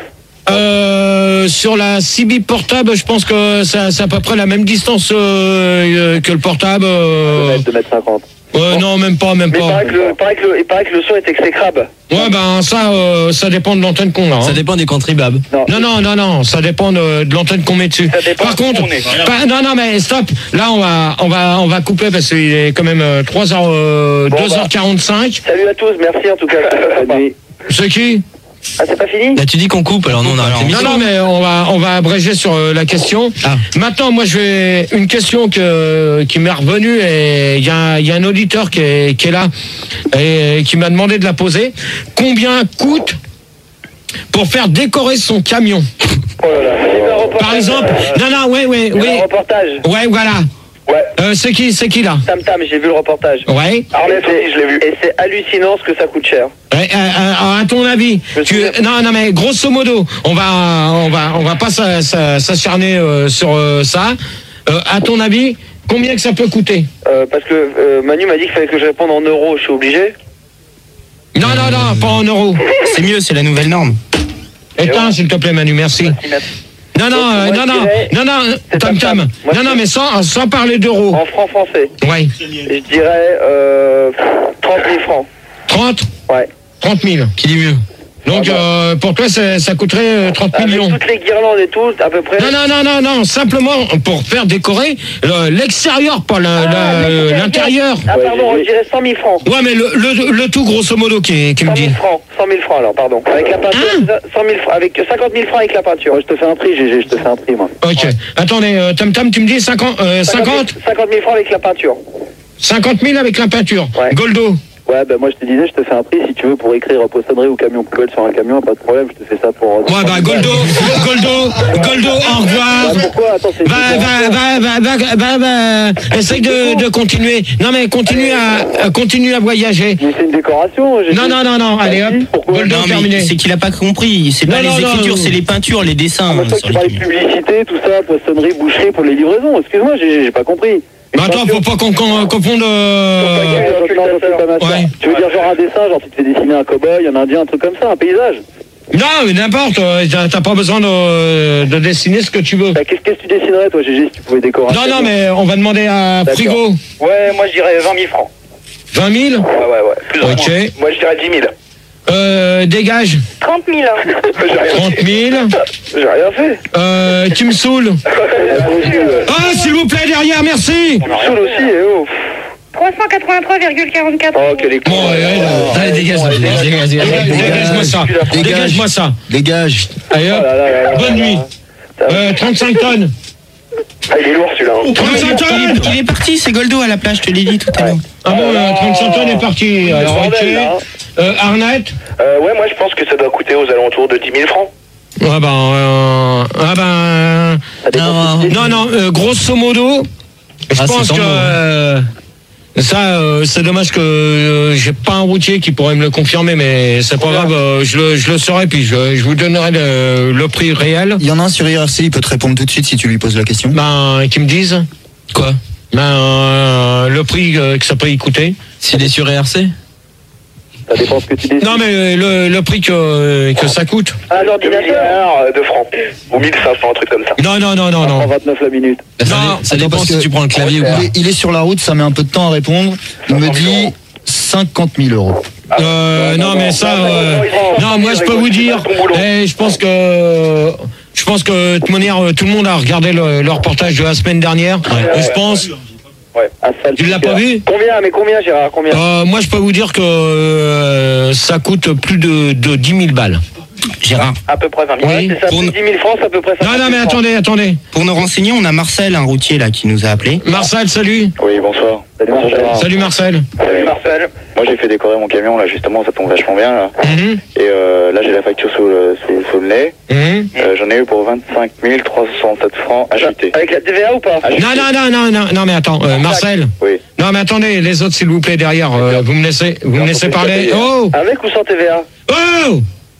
Euh, sur la C B portable, je pense que ça, c'est à peu près la même distance euh, que le portable. Euh... deux mètres cinquante. Ouais, non, même pas, même Mais pas. il paraît, que le, il, paraît que le, il paraît que le son est exécrable. Ouais, ben ça, euh, ça dépend de l'antenne qu'on a. Hein. Ça dépend des contribuables. Non, non, non, non, non, ça dépend de, de l'antenne qu'on met dessus. Par contre, pas, non, non, mais stop. Là, on va, on va, on va couper parce qu'il est quand même euh, trois heures, euh, bon, deux heures quarante-cinq. Bah, salut à tous, merci en tout cas. C'est qui? Ah, c'est pas fini? Là, tu dis qu'on coupe, alors non, on a arrêté. Non, non, mais on va, on va abréger sur euh, la question. Ah. Maintenant, moi, je vais une question que, qui m'est revenue et il y a, y a un auditeur qui est, qui est là et qui m'a demandé de la poser. Combien coûte pour faire décorer son camion? Oh là là. Par exemple, euh, non, non, ouais, ouais, oui. Un reportage. Ouais, voilà. Ouais. Euh, c'est qui, c'est qui là? Tam Tam, j'ai vu le reportage. Ouais. Alors, je l'ai vu. Et c'est hallucinant ce que ça coûte cher. Ouais, euh, euh, à ton avis, tu, non, non, mais grosso modo, on va, on va, on va pas s'acharner euh, sur euh, ça. Euh, à ton avis, combien que ça peut coûter? euh, Parce que euh, Manu m'a dit qu'il fallait que je réponde en euros. Je suis obligé? Non, non, non, pas en euros. C'est mieux, c'est la nouvelle norme. Éteins, s'il te plaît, Manu, merci. Non, non, euh, non, non, non, non, Tam Tam. Non, non, mais sans, sans parler d'euros. En francs français. Ouais. Je dirais euh, trente mille francs. trente? Ouais. trente mille. Qui dit mieux? Donc, euh, pour toi, ça, ça coûterait trente Avec millions. toutes les guirlandes et tout, à peu près. Non, non, non, non, non, simplement pour faire décorer le- l'extérieur, pas le- Ah, le- l'intérieur. Ah, pardon, je dirais cent mille francs. Ouais, mais le, le, le tout, grosso modo, qui, qui me cent dit. mille francs, cent mille francs alors, pardon. Avec la peinture, Hein cent mille francs, avec cinquante mille francs avec la peinture. Moi, je te fais un prix, Gégé, je te fais un prix, moi. Ok. Attendez, euh, Tam Tam, tu me dis cinquante, euh, cinquante cinquante mille francs avec la peinture. cinquante mille avec la peinture. Ouais. Goldo. Ouais, ben moi je te disais, je te fais un prix si tu veux pour écrire poissonnerie ou camion poubelle sur un camion, pas de problème, je te fais ça pour. Ouais, bah Goldo, Goldo, Goldo, au revoir. Bah, pourquoi? Attends, c'est. Va, va, va, va, va, va, va, essaye de, de continuer. Non, mais continue à, à continue à voyager. Mais c'est une décoration. J'ai Non, dit. non, non, non, allez hop. Goldo, Non, mais terminé. c'est qu'il a pas compris. C'est pas Non, les non, écritures, non. c'est les peintures, les dessins. Ah, mais toi sur tu les parlais de camions. publicité, tout ça, poissonnerie, boucherie pour les livraisons. Excuse-moi, j'ai j'ai pas compris. Mais attends, faut pas qu'on qu'on- confonde. euh, Ouais. Tu veux dire genre un dessin, genre tu te fais dessiner un cow-boy, un indien, un truc comme ça, un paysage? Non, mais n'importe, euh, t'as t'as pas besoin de, de dessiner ce que tu veux. Bah, qu'est-ce qu'est-ce que tu dessinerais toi, Gégé, si tu pouvais décorer? Non, non, mais on va demander à D'accord. Frigo. Ouais, moi je dirais vingt mille francs. vingt mille. Ouais, ouais, ouais. Plus ou Ok. moins. Moi je dirais dix mille. Euh, dégage. trente mille. trente mille. J'ai rien fait. Euh, tu me saoules. Ah, s'il vous plaît, derrière, merci. On me saoule aussi, et oh. trois cent quatre-vingt-trois virgule quarante-quatre. Oh, quel est con. Bon, ouais, ouais, ouais. Allez, dégage, dégage, dégage, dégage. Dégage-moi ça. Dégage-moi ça. Dégage. Allez, hop. Oh là là là là. Bonne nuit. Euh, trente-cinq tonnes. Ah, il est lourd celui-là. hein. trente-cinq Il est, tonnes. il est parti, c'est Goldo à la plage, je te l'ai dit tout à l'heure. Ah bon, euh, trente-cinq tonnes est parti. Alors, ok. bordel, là, hein. Euh, Arnett. Euh, ouais, moi je pense que ça doit coûter aux alentours de dix mille francs. Ah ben, euh, ah ben, Ça dépend Non, si tu non, non, euh, grosso modo, je Ah, pense c'est que ton mot. euh, ça, euh, c'est dommage que euh, j'ai pas un routier qui pourrait me le confirmer, mais c'est pas grave, euh, je le, je le saurai, puis je, je vous donnerai le, le prix réel. Il y en a un sur I R C, il peut te répondre tout de suite si tu lui poses la question. Ben, qui me disent Quoi? ben, euh, le prix euh, que ça peut y coûter. S'il est sur R R C? Ça dépend ce que tu décides. Non, mais le, le prix que, que ça coûte. Un deux ordinateur. milliards de francs. Ou mille cinq cents, un truc comme ça. Non, non, non, non, cent non. vingt-neuf la minute. Bah, ça, Non, dé- ça attends, dépend parce si que- tu prends le clavier ou pas. Il est, il est sur la route, ça met un peu de temps à répondre. Il me dit cinquante mille euros. Euh, non, mais ça, euh, non, moi je peux vous dire, eh, je pense que, je pense que de toute manière, tout le monde a regardé le, le reportage de la semaine dernière. Et je pense, Ouais. Asphalte. tu l'as pas vu? Combien, mais combien, Gérard? Combien? Euh, moi je peux vous dire que euh, ça coûte plus de, de dix mille balles. Gérard, À peu près vingt mille. Oui. Ouais, c'est ça, Pour plus nous- dix mille francs, c'est à peu près Non, non, mais cinquante mille francs. attendez, attendez. pour nous renseigner, on a Marcel, un routier là, qui nous a appelé. Marcel, salut. Oui, bonsoir. Salut, mon Gérard. Salut Marcel. Salut Marcel. Moi j'ai fait décorer mon camion là justement, ça tombe vachement bien là. Mhm, Et euh, là j'ai la facture sous le, sous, sous le nez. mhm. Euh, J'en ai eu pour vingt-cinq mille trois cent soixante-sept francs achetés. Avec la T V A ou pas? Non, non, non, non, non, non, mais attends, euh, Marcel. Oui. Non, mais attendez, les autres, s'il vous plaît, derrière, euh, vous me laissez, vous me laissez parler. Oh! Avec ou sans T V A? Oh!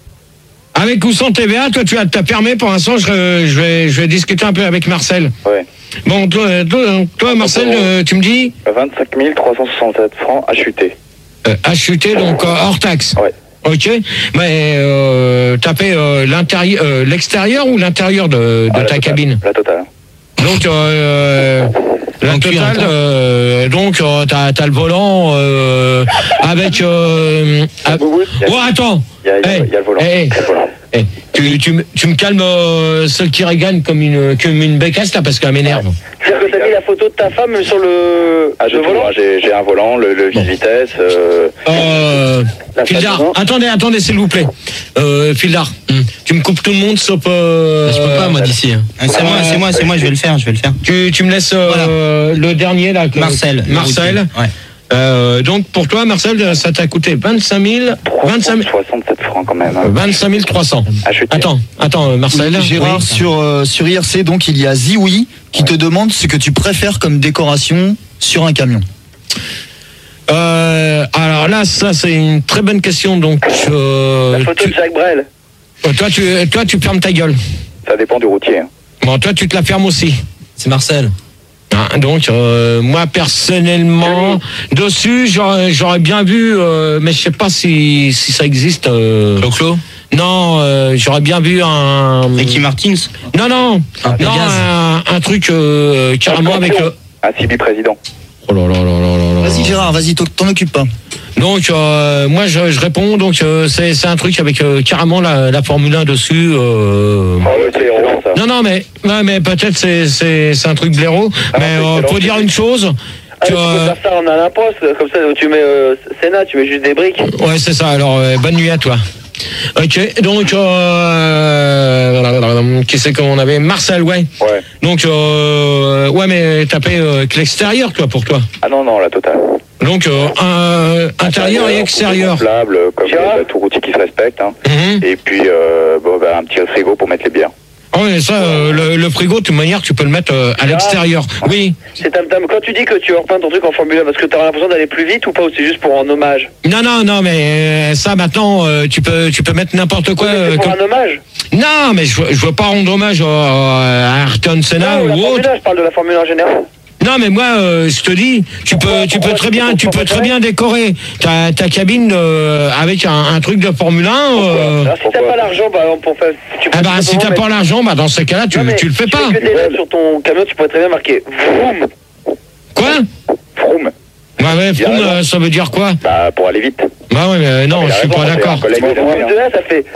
Avec ou sans T V A, toi tu as ta permis pour l'instant, je, je, vais, je vais discuter un peu avec Marcel. Ouais. Bon, toi, toi, toi Marcel, euh, tu me dis vingt-cinq mille trois cent soixante-sept francs achetés. euh, acheté, donc euh, hors taxe. Ouais. Ok, mais euh, t'as fait euh, l'intérieur, euh, l'extérieur ou l'intérieur de, de Ah, la ta totale. cabine? La totale. Donc, euh, la Donc, oui, totale, attends. euh, donc euh, t'as, t'as le volant euh, avec... Euh, ah, oh, attends. Il y a, il y a- Hey, il y a le volant. hey, Il y a le volant. hey, tu, tu, me- tu me calmes euh, celle qui régane comme une, comme une bécasse là parce qu'elle m'énerve. C'est-à-dire que t'as mis la photo de ta femme sur le, Ah, j'ai le tout, volant moi, j'ai j'ai un volant, le, le vis-vitesse. Euh, Euh, La Fildar, femme, non attendez, attendez s'il vous plaît. Euh, Fildar, Hmm. tu me coupes tout le monde sauf... Euh, Je peux pas, moi, d'ici. hein. Ah, c'est moi, c'est moi, c'est moi, je vais le faire, je vais le faire. Tu, tu me laisses euh, le dernier là. que- Marcel. Marcel. Ouais. Euh, donc pour toi, Marcel, ça t'a coûté vingt-cinq mille, vingt-cinq mille, soixante-sept francs quand même. hein. vingt-cinq mille trois cents. Ah, je suis fier. Attends, attends, euh, Marcel. Gérard, Oui. sur, euh, sur I R C, donc il y a Zioui qui te demande ce que tu préfères comme décoration sur un camion. Euh, alors là, ça c'est une très bonne question. Donc, euh, La photo tu- de Jacques Brel. euh, toi, tu, toi, tu fermes ta gueule. Ça dépend du routier. hein. Bon, toi, tu te la fermes aussi. C'est Marcel. Hein, donc, euh, moi personnellement, dessus, j'aurais, j'aurais bien vu, euh, mais je sais pas si, si ça existe. Euh, Clo-Clo. non, euh, j'aurais bien vu un. Ricky Martins. Non, non, Un non, Pégase. un, un truc euh, carrément avec. euh, Un C B président. Oh là là là là là là. Vas-y Gérard, vas-y, t'en t'en occupe pas. Donc, euh, moi, je, je réponds. Donc, euh, c'est, c'est un truc avec euh, carrément la, la Formule un dessus. Euh... Ah ouais, c'est excellent, ça. Non, non, mais, ouais, mais peut-être c'est, c'est, c'est un truc blaireau. Ah, mais c'est euh, excellent, faut dire c'est- une chose. Ah, que, tu peux euh, faire ça en un poste, comme ça, tu mets euh, Sénat, tu mets juste des briques. Ouais, c'est ça. Alors, euh, bonne nuit à toi. Ok, donc, euh, qui c'est qu'on avait Marcel, ouais. Ouais. Donc, euh, ouais, mais t'as fait euh, que l'extérieur, toi, pour toi. Ah non, non, la totale. Donc, euh, un- intérieur et extérieur. Gonflable, comme Gérard les- tout routier qui se respecte. Hein. Mhm. Et puis, euh, bon, bah, un petit frigo pour mettre les bières. Ah oui, ça, euh, le, le frigo, de toute manière, tu peux le mettre euh, à l'extérieur. Oui. C'est tam tam. Quand tu dis que tu repeins ton truc en Formule un, parce que t'as l'impression d'aller plus vite ou pas, ou c'est juste pour un hommage? Non, non, non, mais euh, ça, maintenant, euh, tu peux, tu peux mettre n'importe quoi. Oui, mais euh, c'est pour comme- un hommage. Non, mais je, je veux pas rendre hommage euh, à Ayrton Senna Non, la ou Formule autre. un, je parle de la Formule un en général. Non, mais moi, euh, je te dis, tu peux, tu peux très bien, tu peux très bien décorer ta, ta cabine euh, avec un, un truc de Formule un. euh, Alors, si t'as pas l'argent, par exemple, pour faire. Tu peux ah bah, tout si simplement t'as pas mettre- l'argent, bah dans ce cas-là, tu, Non, mais tu le fais tu pas. fais que des lettres sur ton camion, tu pourrais très bien marquer Vroom. Quoi? Froome. Ouais, ouais, Il a Froome, raison. euh, ça veut dire quoi? Bah, pour aller vite. Bah ouais, mais euh, non, Il je a suis raison, pas c'est d'accord. un collègue Bon, de Vroom fait, de hein. là, ça fait.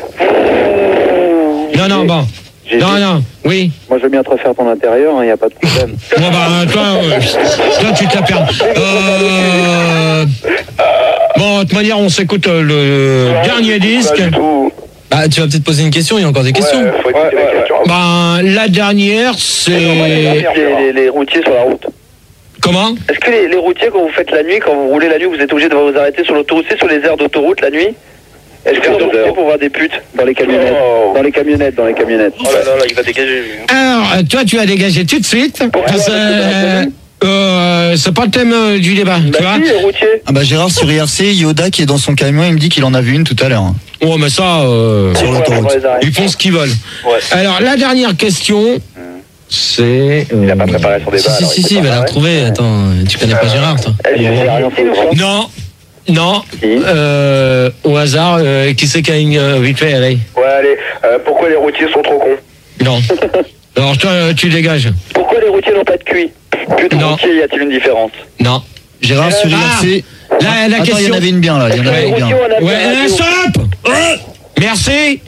Non, non, bon. J'ai Non, dit- non, oui. Moi, je veux bien te refaire ton intérieur, il n'y a pas de problème. Bon, bah, toi, euh, toi tu te la perds. Euh... Bon, de toute manière, on s'écoute euh, le dernier disque. Pas du tout. Bah, tu vas peut-être poser une question, il y a encore des questions. Ouais, faut écouter Ouais, la ouais, question. Ben, la dernière, c'est... les, les- les routiers sur la route. Comment? Est-ce que les, les routiers, quand vous faites la nuit, quand vous roulez la nuit, vous êtes obligé de vous arrêter sur l'autoroute, c'est sur les aires d'autoroute la nuit? Est-ce que vous Sur routiez heures. pour voir des putes dans les camionnettes? Oh. Dans les camionnettes, dans les camionnettes. Oh là là, là, il va dégager. Alors, euh, toi, tu as dégagé tout de suite. Parce que, euh, euh, c'est pas le thème euh, du débat, tu vois? Bah si, les routiers. Ah bah Gérard, sur I R C, Yoda qui est dans son camion, il me dit qu'il en a vu une tout à l'heure. hein. Oh, mais ça, euh, Sur Ouais, l'autoroute. on les arrête. ils font ce qu'ils veulent. Ouais. Alors, la dernière question, c'est... Il n'a euh, pas préparé son débat. Si, si, alors si, il si, peut il va pas la préparer. retrouver. Attends, tu connais pas Gérard, toi. Elle, c'est rien ici, ou pas? Non, non, Si. euh, au hasard, euh, qui c'est qui a une euh, vite fait, allez? Ouais, allez. Euh, pourquoi les routiers sont trop cons? Non. Alors, toi, euh, tu dégages. Pourquoi les routiers n'ont pas de cuit? Plus de Non. routiers, y a-t-il une différence? Non. Gérard, sur I Ah, R C. la, la Attends, il y question... en avait une bien là. Il y en avait Les une bien. routiers ont un Ouais, avion euh, radio. stop. Euh, Merci.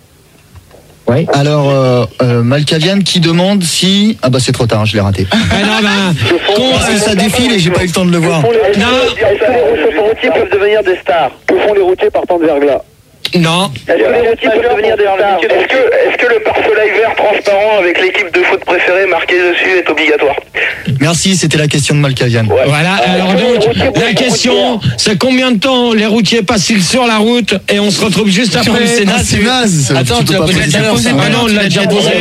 Oui. Alors, euh, euh, Malkavian qui demande si. Ah bah c'est trop tard, je l'ai raté. Ah non, ben, con- Parce que ça défile et j'ai pas eu le temps de le voir. Est-ce que Non. est-ce que les routiers- routiers peuvent devenir des stars? Que font les routiers partant de verglas? non. Est-ce que les routiers peuvent devenir des stars? Est-ce que, est-ce que le pare-soleil vert transparent avec l'équipe de foot préférée marqué dessus est obligatoire? Merci, c'était la question de Malkavian. Voilà, alors donc, la question, c'est combien de temps les routiers passent-ils sur la route et on se retrouve juste Sur après. le Sénat, Ah, c'est naze. Attends, tu l'as peux pas posé poser tout à l'heure, ça. c'est Ah non, on l'a déjà posé.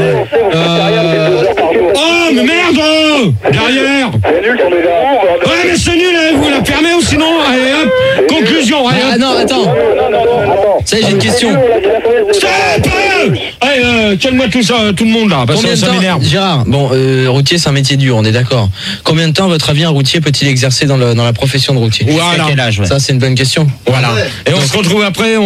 Euh... Oh, mais merde. Derrière. C'est nul, ton débat. Ouais, mais c'est nul, hein, vous la fermez ou sinon, allez hop, conclusion, allez Ah hop. non, attends. Non, non, non, non, attends. Ça y est, j'ai une question. Stop. Allez Allez, euh, calme-moi tout ça, tout le monde là, parce que ça m'énerve. Gérard, bon, euh, routier c'est un métier dur, on est d'accord. Combien de temps, à votre avis, un routier peut-il exercer dans, le, dans la profession de routier? Voilà. À quel âge, ouais. Ça, c'est une bonne question. Voilà. Et on se retrouve après,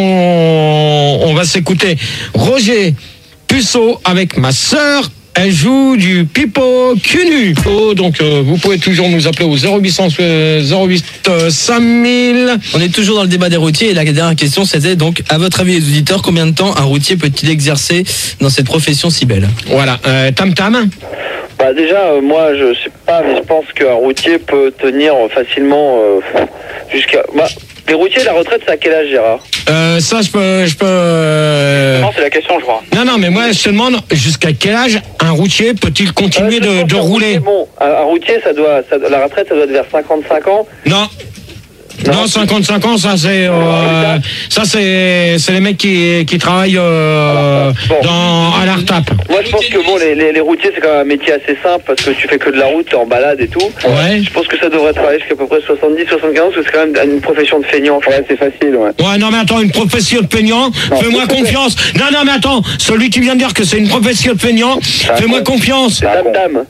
on, on va s'écouter Roger Puceau avec ma sœur. Elle joue du pipeau cunu. Oh, donc euh, vous pouvez toujours nous appeler au zéro huit cent zéro huit cinq mille. On est toujours dans le débat des routiers et la dernière question c'était donc, à votre avis les auditeurs, combien de temps un routier peut-il exercer dans cette profession si belle? Voilà, euh, Tam Tam. Bah déjà, euh, moi je sais pas, mais je pense qu'un routier peut tenir facilement euh, jusqu'à... Bah, les routiers, la retraite, c'est à quel âge, Gérard? Euh, ça, je peux... Je peux euh... Non, c'est la question, je crois. Non, non, mais moi, je te demande, jusqu'à quel âge un routier peut-il continuer euh, de, de rouler? Bon, un, un routier, ça doit, ça, la retraite, ça doit être vers cinquante-cinq ans. Non. Non, non, cinquante-cinq ans, ça c'est euh, ça c'est c'est les mecs qui qui travaillent euh, bon. dans à l'Artap. Moi je pense que bon les, les, les routiers c'est quand même un métier assez simple parce que tu fais que de la route, t'es en balade et tout. Ouais. Je pense que ça devrait travailler jusqu'à peu près soixante-dix soixante-quinze parce que c'est quand même une profession de feignant. Ouais, c'est facile, ouais. Ouais, non mais attends, une profession de feignant, fais-moi confiance. Non non mais attends, celui qui vient de dire que c'est une profession de feignant, fais-moi confiance. C'est dame dame.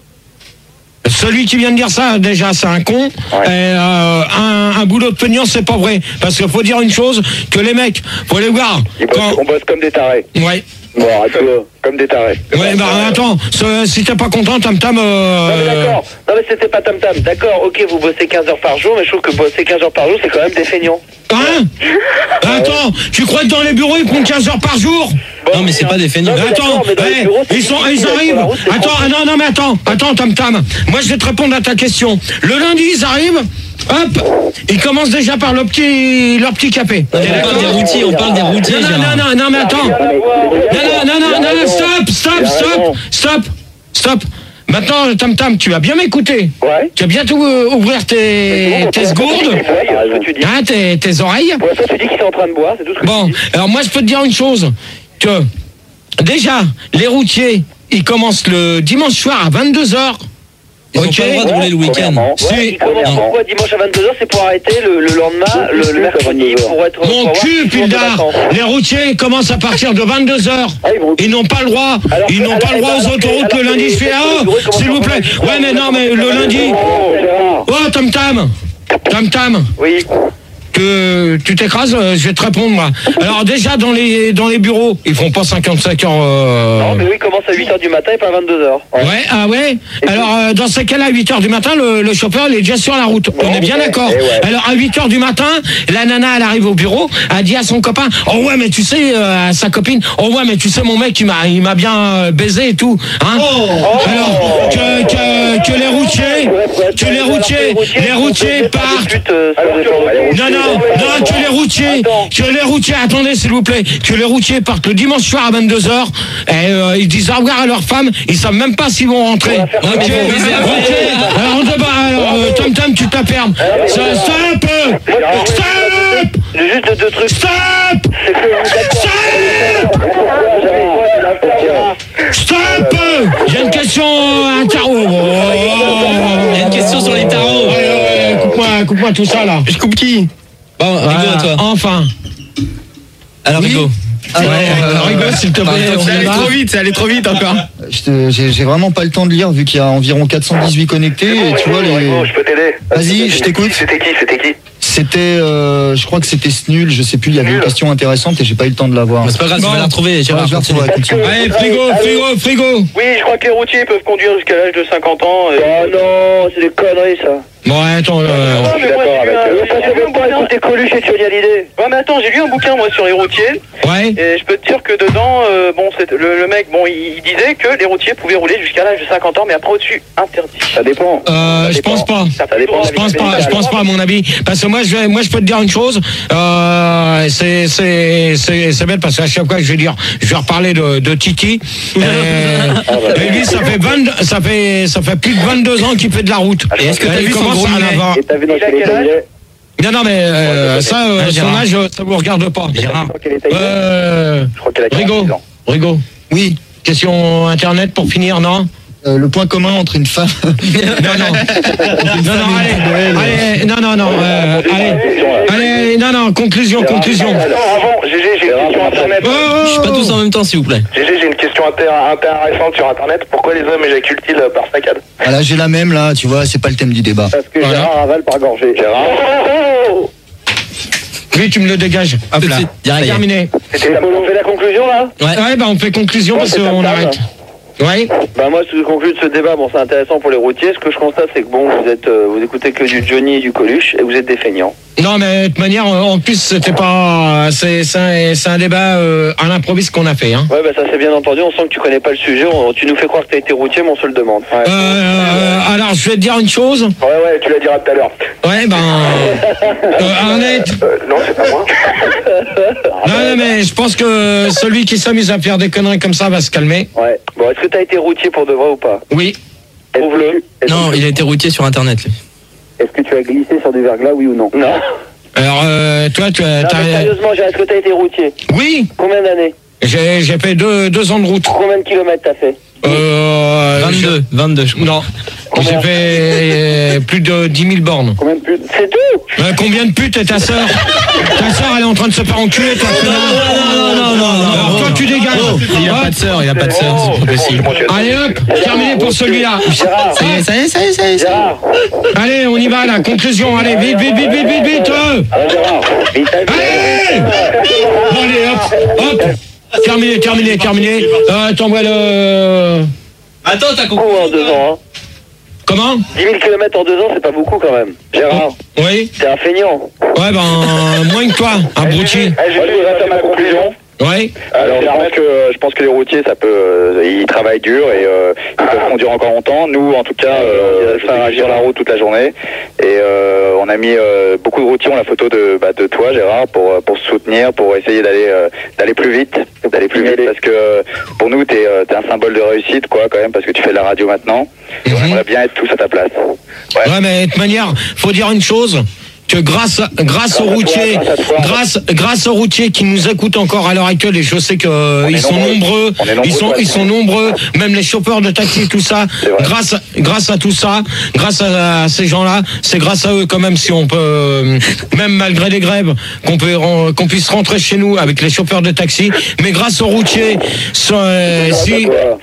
Celui qui vient de dire ça, déjà, c'est un con. Ouais. Et, euh, un, un boulot de peignant, c'est pas vrai. Parce qu'il faut dire une chose, que les mecs, faut les voir. Quand... On bosse comme des tarés. Ouais. Bon, arrête-le, comme des tarés. Ouais, bah attends, ce, si t'es pas content, Tam Tam... Euh... Non mais d'accord, non mais c'était pas Tam Tam. D'accord, ok, vous bossez quinze heures par jour, mais je trouve que bosser quinze heures par jour, c'est quand même des feignants. Hein? Attends, tu crois que dans les bureaux, ils font quinze heures par jour? Non mais c'est pas des feignants. Attends, hey, bureaux, ils sont, ils arrivent. Attends, ah, non, non mais attends, attends Tam Tam. Moi je vais te répondre à ta question. Le lundi ils arrivent, hop, ils commencent déjà par leur petit, leur petit café. On parle des routiers, on parle des routiers. Non, non, non, non, non, mais attends. Non, non, non, non, non, stop, stop, stop, stop, stop. Maintenant, Tam Tam, tu vas bien m'écouter. Ouais. Tu vas bientôt euh, ouvrir tes, tes gourdes, hein, tes, tes oreilles. Pour l'instant, tu dis qu'ils sont en train de boire, c'est tout ce que bon, tu dis. alors moi, je peux te dire une chose. Que, déjà, les routiers, ils commencent le dimanche soir à vingt-deux heures. Ils n'ont okay. pas le droit de rouler le week-end. Ouais, pourquoi dimanche à vingt-deux heures, c'est pour arrêter le, le lendemain, le, le mercredi, pour être... Mon pour cul, Pildar. Les routiers commencent à partir de vingt-deux heures. Ah, ils, ils n'ont pas le droit. Alors, ils n'ont pas le droit aux autoroutes le lundi. Je fais, oh, s'il vous plaît. Ouais, mais non, mais le lundi... Oh, Tam Tam. Tam Tam. Oui. Que tu t'écrases, je vais te répondre moi. Alors déjà dans les dans les bureaux, ils font pas cinquante-cinq heures. Euh... Non mais oui, ils commencent à huit heures du matin et pas à vingt-deux heures. Ouais, ouais ah ouais. Et alors euh, dans ces cas-là, à huit heures du matin, le, le chauffeur il est déjà sur la route. Bon, on est bien okay. d'accord. Ouais. Alors à huit heures du matin, la nana elle arrive au bureau, elle dit à son copain, oh ouais mais tu sais euh, à sa copine, oh ouais mais tu sais mon mec il m'a il m'a bien baisé et tout, hein. Oh. Alors que, que que les routiers, que les routiers, les routiers partent. Non non. Non, que les routiers, que les routiers, attendez s'il vous plaît, que les routiers partent le dimanche soir à vingt-deux heures et euh, ils disent au revoir à leur femme, ils savent même pas s'ils vont rentrer. Ok, okay. Alors on te bat, alors euh, Tam Tam tu t'apermes. Stop, stop, juste deux trucs. Stop, stop, stop. J'ai une question, un tarot. Il y a une question sur les tarots. Coupe-moi, coupe-moi tout ça là. Je coupe qui? Bon, voilà, Rigo, toi. Enfin. Alors, oui. Rigo. Ah ouais, euh, Rigo, s'il te plaît. Ça allait trop vite, ça allait trop vite encore. J'ai vraiment pas le temps de lire vu qu'il y a environ quatre cent dix-huit connectés. Bon, et tu vois, les... Je peux t'aider. Vas-y, je t'écoute. C'était qui? C'était qui? C'était, euh, je crois que c'était nul, je sais plus, il y avait une question intéressante et j'ai pas eu le temps de la voir. C'est pas grave, tu vas la retrouver, Gérard. Ouais, je vais retrouver, continue. Allez, frigo, frigo, frigo. Oui, je crois que les routiers peuvent conduire jusqu'à l'âge de cinquante ans. Et... Oh non, c'est des conneries ça. Bon, attends, euh... je suis d'accord avec eux. Ça fait même pas écouter Coluche et Johnny Hallyday. Ouais, mais attends, j'ai lu un bouquin, moi, sur les routiers. Ouais. Et je peux te dire que dedans, euh, bon, c'est, le, le mec, bon, il, il disait que les routiers pouvaient rouler jusqu'à l'âge de cinquante ans, mais après au-dessus, interdit. Ça dépend. Euh, ça je dépend. pense pas. Ça dépend. Je pense pas, je pense pas, à mon avis. Parce que moi, je vais, moi, je peux te dire une chose. Euh, c'est, c'est, c'est, c'est bête parce qu'à chaque fois que je vais dire, je vais reparler de, de Titi. Et, et lui, ça fait vingt, ça fait, ça fait plus de vingt-deux ans qu'il fait de la route. Et est-ce que t'as vu son gros Et t'as vu dans quel âge? Non, non, mais euh, ça, euh, ah, son âge, ça vous regarde pas. Euh, Rigo, Rigo. Oui. Question internet pour finir, non? Euh, le point commun entre une femme. non, non. non, non, allez, allez, non, non, non, euh, allez, allez, non, non, conclusion, conclusion. Attends, avant, G G, j'ai une question internet. Je suis pas tous en même temps, s'il vous plaît. G G, j'ai une question intér- intéressante sur internet. Pourquoi les hommes éjaculent-ils par saccade? Voilà, j'ai la même là, tu vois, c'est pas le thème du débat. Parce que Voilà. Gérard avale par gorgée. Gérard. Oui, tu me le dégages. Hop là. Direct. Terminé. C'était la- on fait la conclusion là? Ouais. Ouais, bah on fait conclusion Bon, parce c'est qu'on pas arrête. grave. Ouais. Bah moi, ce que je conclue de ce débat, bon, c'est intéressant pour les routiers. Ce que je constate, c'est que bon, vous êtes, euh, vous écoutez que du Johnny et du Coluche, et vous êtes des feignants. Non, mais de toute manière, euh, en plus, c'était pas. C'est c'est un, c'est un débat euh, à l'improviste qu'on a fait. Hein. Ouais, bah ça c'est bien entendu. On sent que tu connais pas le sujet. On- tu nous fais croire que t'as été routier, mais on se le demande. Ouais, Euh, euh, alors, je vais te dire une chose. ouais, ouais, tu la diras tout à l'heure. Ouais, ben. Euh, Arnett. Euh, non, c'est pas moi. Non, non, mais je pense que celui qui s'amuse à faire des conneries comme ça va se calmer. Ouais. Bon, est-ce que t'as été routier pour de vrai ou pas? Oui. Prouve-le. Est-ce Non, que- il a été routier sur internet, lui. Est-ce que tu as glissé sur du verglas, oui ou non? Non. Alors, euh, toi, tu as. Non, t'as- mais sérieusement, Gérard, est-ce que t'as été routier? Oui, Combien d'années? j'ai j'ai fait deux, deux ans de route. Combien de kilomètres t'as fait? Euh, vingt-deux, vingt-deux, je je- crois. Non. J'ai fait euh, plus de dix mille bornes. Combien de putes? C'est tout? Euh, combien de putes est ta sœur? Ta sœur, elle est en train de se faire enculer, toi, connard. non, non, non, non. Alors, toi, tu dégages. Il a pas de sœur, il a pas de sœur, c'est pas possible. Allez, hop, terminé pour celui-là. Gérard, Ça y est, ça y est, ça y est, ça y est. Gérard, Allez, on y va, là. Conclusion, allez, vite, vite, vite, vite, vite, vite. euh. ah, Gérard, vite, allez. Allez! Bon, allez, hop, hop. Terminé, terminé, terminé. Euh, t'envoies le... Attends, t'as compris. Beaucoup en deux ans, hein. Comment? dix mille kilomètres en deux ans, c'est pas beaucoup quand même. Gérard, Oui? t'es un feignant. Ouais, ben, moins que toi, abruti. Moi, je voudrais faire ma conclusion. Ouais? Alors, je pense que je pense que les routiers, ça peut, euh, ils travaillent dur et euh, ils peuvent conduire encore longtemps. Nous, en tout cas, euh, faire agir la route toute la journée. Et euh, on a mis euh, beaucoup de routiers ont la photo de bah, de toi, Gérard, pour euh, pour se soutenir, pour essayer d'aller euh, d'aller plus vite, d'aller plus vite, parce que euh, pour nous, t'es euh, t'es un symbole de réussite, quoi, quand même, parce que tu fais de la radio maintenant. Et on aimerait bien être tous à ta place. Ouais. Ouais, mais de toute manière, faut dire une chose. Que grâce, grâce aux routiers, grâce, grâce aux routiers qui nous écoutent encore à l'heure actuelle, et je sais que euh, On ils est sont nombreux. nombreux, On est nombreux, ils sont, ouais. ils sont nombreux, même les chauffeurs de taxi, tout ça. C'est vrai. Grâce, grâce à tout ça, grâce à, à ces gens-là, c'est grâce à eux quand même si on peut, euh, même malgré les grèves, qu'on peut, ren- qu'on puisse rentrer chez nous avec les chauffeurs de taxi. Mais grâce aux routiers, so- euh, si,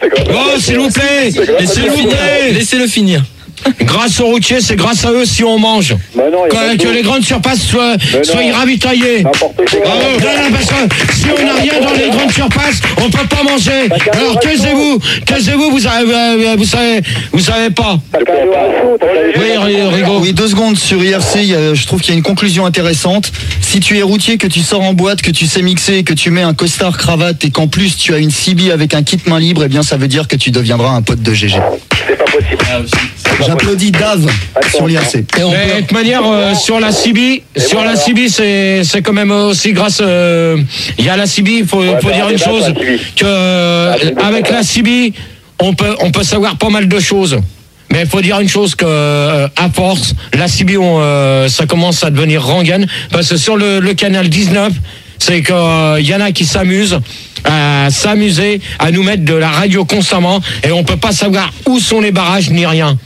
oh s'il vous plaît, s'il vous plaît. Laissez-le finir. Grâce aux routiers, c'est grâce à eux si on mange. Bah non, Que, que les grandes surfaces soient, soient ravitaillées. N'importe quoi. Bravo. Non, non, parce que si on n'a rien dans les grandes surfaces, on peut pas manger. Alors taisez-vous, taisez-vous, vous savez, euh, vous savez, vous savez pas. T'as qu'à aller au resto, t'as qu'à aller- Oui, Ri- Rigaud. Oui, deux secondes sur I R C, il y a- je trouve qu'il y a une conclusion intéressante. Si tu es routier, que tu sors en boîte, que tu sais mixer, que tu mets un costard cravate et qu'en plus tu as une C B avec un kit main libre, eh bien ça veut dire que tu deviendras un pote de G G. C'est pas possible. J'applaudis Dave sur l'I R C. Et on Mais peut- de toute manière, euh, sur la C B, sur la C B, c'est c'est quand même aussi grâce. euh, Il y a la C B, il faut, faut dire une chose, que euh, avec la C B, on peut on peut savoir pas mal de choses. Mais il faut dire une chose que euh, à force, la C B, on, euh, ça commence à devenir rengaine parce que sur le, le canal dix-neuf, c'est qu'il euh, y en a qui s'amusent à s'amuser à nous mettre de la radio constamment et on peut pas savoir où sont les barrages ni rien.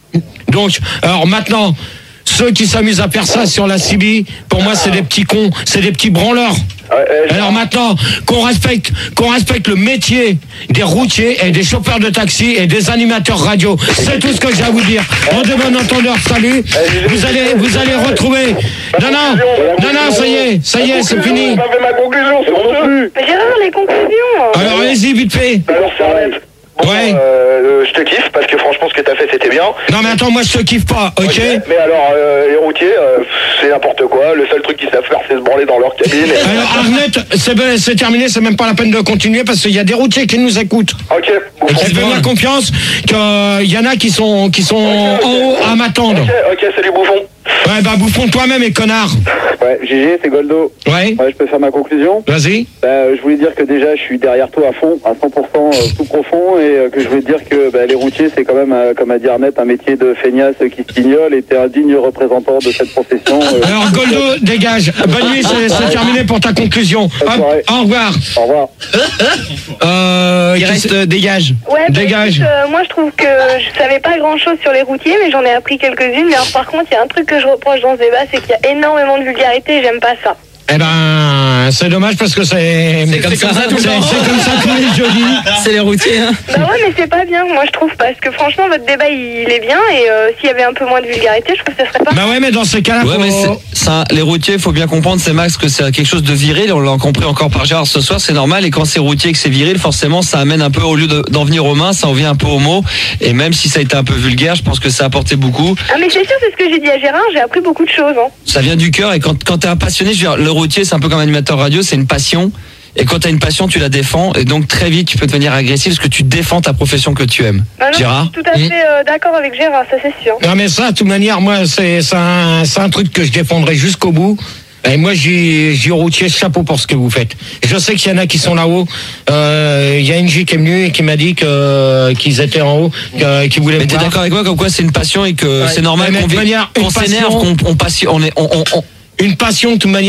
Donc, alors maintenant, ceux qui s'amusent à faire ça sur la C B, pour moi, c'est des petits cons, c'est des petits branleurs. Ouais, euh, Alors maintenant, qu'on respecte, qu'on respecte le métier des routiers et des chauffeurs de taxi et des animateurs radio. C'est tout ce que j'ai à vous dire. En de bon entendeur, salut. Vous allez, vous allez retrouver. Non, non, non, non, ça y est, ça y est, c'est fini. J'ai pas fait ma conclusion, c'est honteux. Gérard, les conclusions. Alors allez-y, vite fait. Alors, ça arrête. Bon, Ouais. euh, je te kiffe parce que franchement, ce que t'as fait, c'était bien. Non mais attends, moi je te kiffe pas, ok? Mais alors, euh, les routiers, euh, c'est n'importe quoi. Le seul truc qu'ils savent faire, c'est se branler dans leur cabine. Et... Alors Arnett, c'est ben- c'est terminé, c'est même pas la peine de continuer parce qu'il y a des routiers qui nous écoutent. Ok, bon, Et qui ok, font bien confiance qu'il y en a qui sont, qui sont en haut à m'attendre. ok, salut bouffon. Ouais, bah bouffons toi-même et connard. Ouais, G G, c'est Goldo. Ouais, Ouais, je peux faire ma conclusion. vas-y. Bah, je voulais dire que déjà, je suis derrière toi à fond, à cent pour cent euh, tout profond, et euh, que je voulais dire que bah, les routiers, c'est quand même, euh, comme a dit Arnett, un métier de feignasse qui se pignole, et t'es un digne représentant de cette profession. euh. Alors Goldo, dégage. Bonne nuit, c'est c'est terminé pour ta conclusion. Bonne Hop, soirée. au revoir. Au revoir. Euh, Il qui reste c'est- euh, dégage. Ouais, bah, Dégage. écoute, euh, moi je trouve que je savais pas grand chose sur les routiers, mais j'en ai appris quelques-unes. Mais alors, par contre, il y a un truc que je reproche dans ce débat, c'est qu'il y a énormément de vulgarité et j'aime pas ça. Eh ben, Ben, c'est dommage parce que c'est. C'est comme ça, tout le C'est temps. c'est comme ça tous les jeudis. C'est les routiers, hein. Bah ouais, mais c'est pas bien, moi je trouve, parce que franchement, votre débat il est bien, et euh, s'il y avait un peu moins de vulgarité, je trouve que ce serait pas. Bah ouais, mais dans ces cas-là, Ouais, faut- mais c'est- ça, les routiers, il faut bien comprendre, c'est Max, que c'est quelque chose de viril. On l'a compris encore par Gérard ce soir, c'est normal. Et quand c'est routier, que c'est viril, forcément, ça amène un peu, au lieu de- d'en venir aux mains, ça en vient un peu aux mots. Et même si ça a été un peu vulgaire, je pense que ça a apporté beaucoup. Ah, mais c'est sûr, c'est ce que j'ai dit à Gérard, j'ai appris beaucoup de choses. Hein. Ça vient du cœur. Et quand, quand t'es un passionné, je veux dire, le routier, c'est un peu comme un animateur radio, c'est une passion. Et quand t'as une passion, tu la défends. Et donc, très vite, tu peux devenir agressif parce que tu défends ta profession que tu aimes. Bah non, Gérard? je suis tout à fait euh, d'accord avec Gérard, ça c'est sûr. Non, mais ça, de toute manière, moi, c'est c'est un, c'est un truc que je défendrai jusqu'au bout. Et moi, j'ai j'ai routier chapeau pour ce que vous faites. Je sais qu'il y en a qui sont là-haut. Euh, Il y a N J qui est venu et qui m'a dit que qu'ils étaient en haut, que- qu'ils voulaient Mais me t'es voir. d'accord avec moi comme quoi c'est une passion et que Ouais. c'est normal Mais de qu'on toute manière, une qu'on s'énerve, passion- qu'on on passionne, on est, on, on, on- Une passion, de toute manière.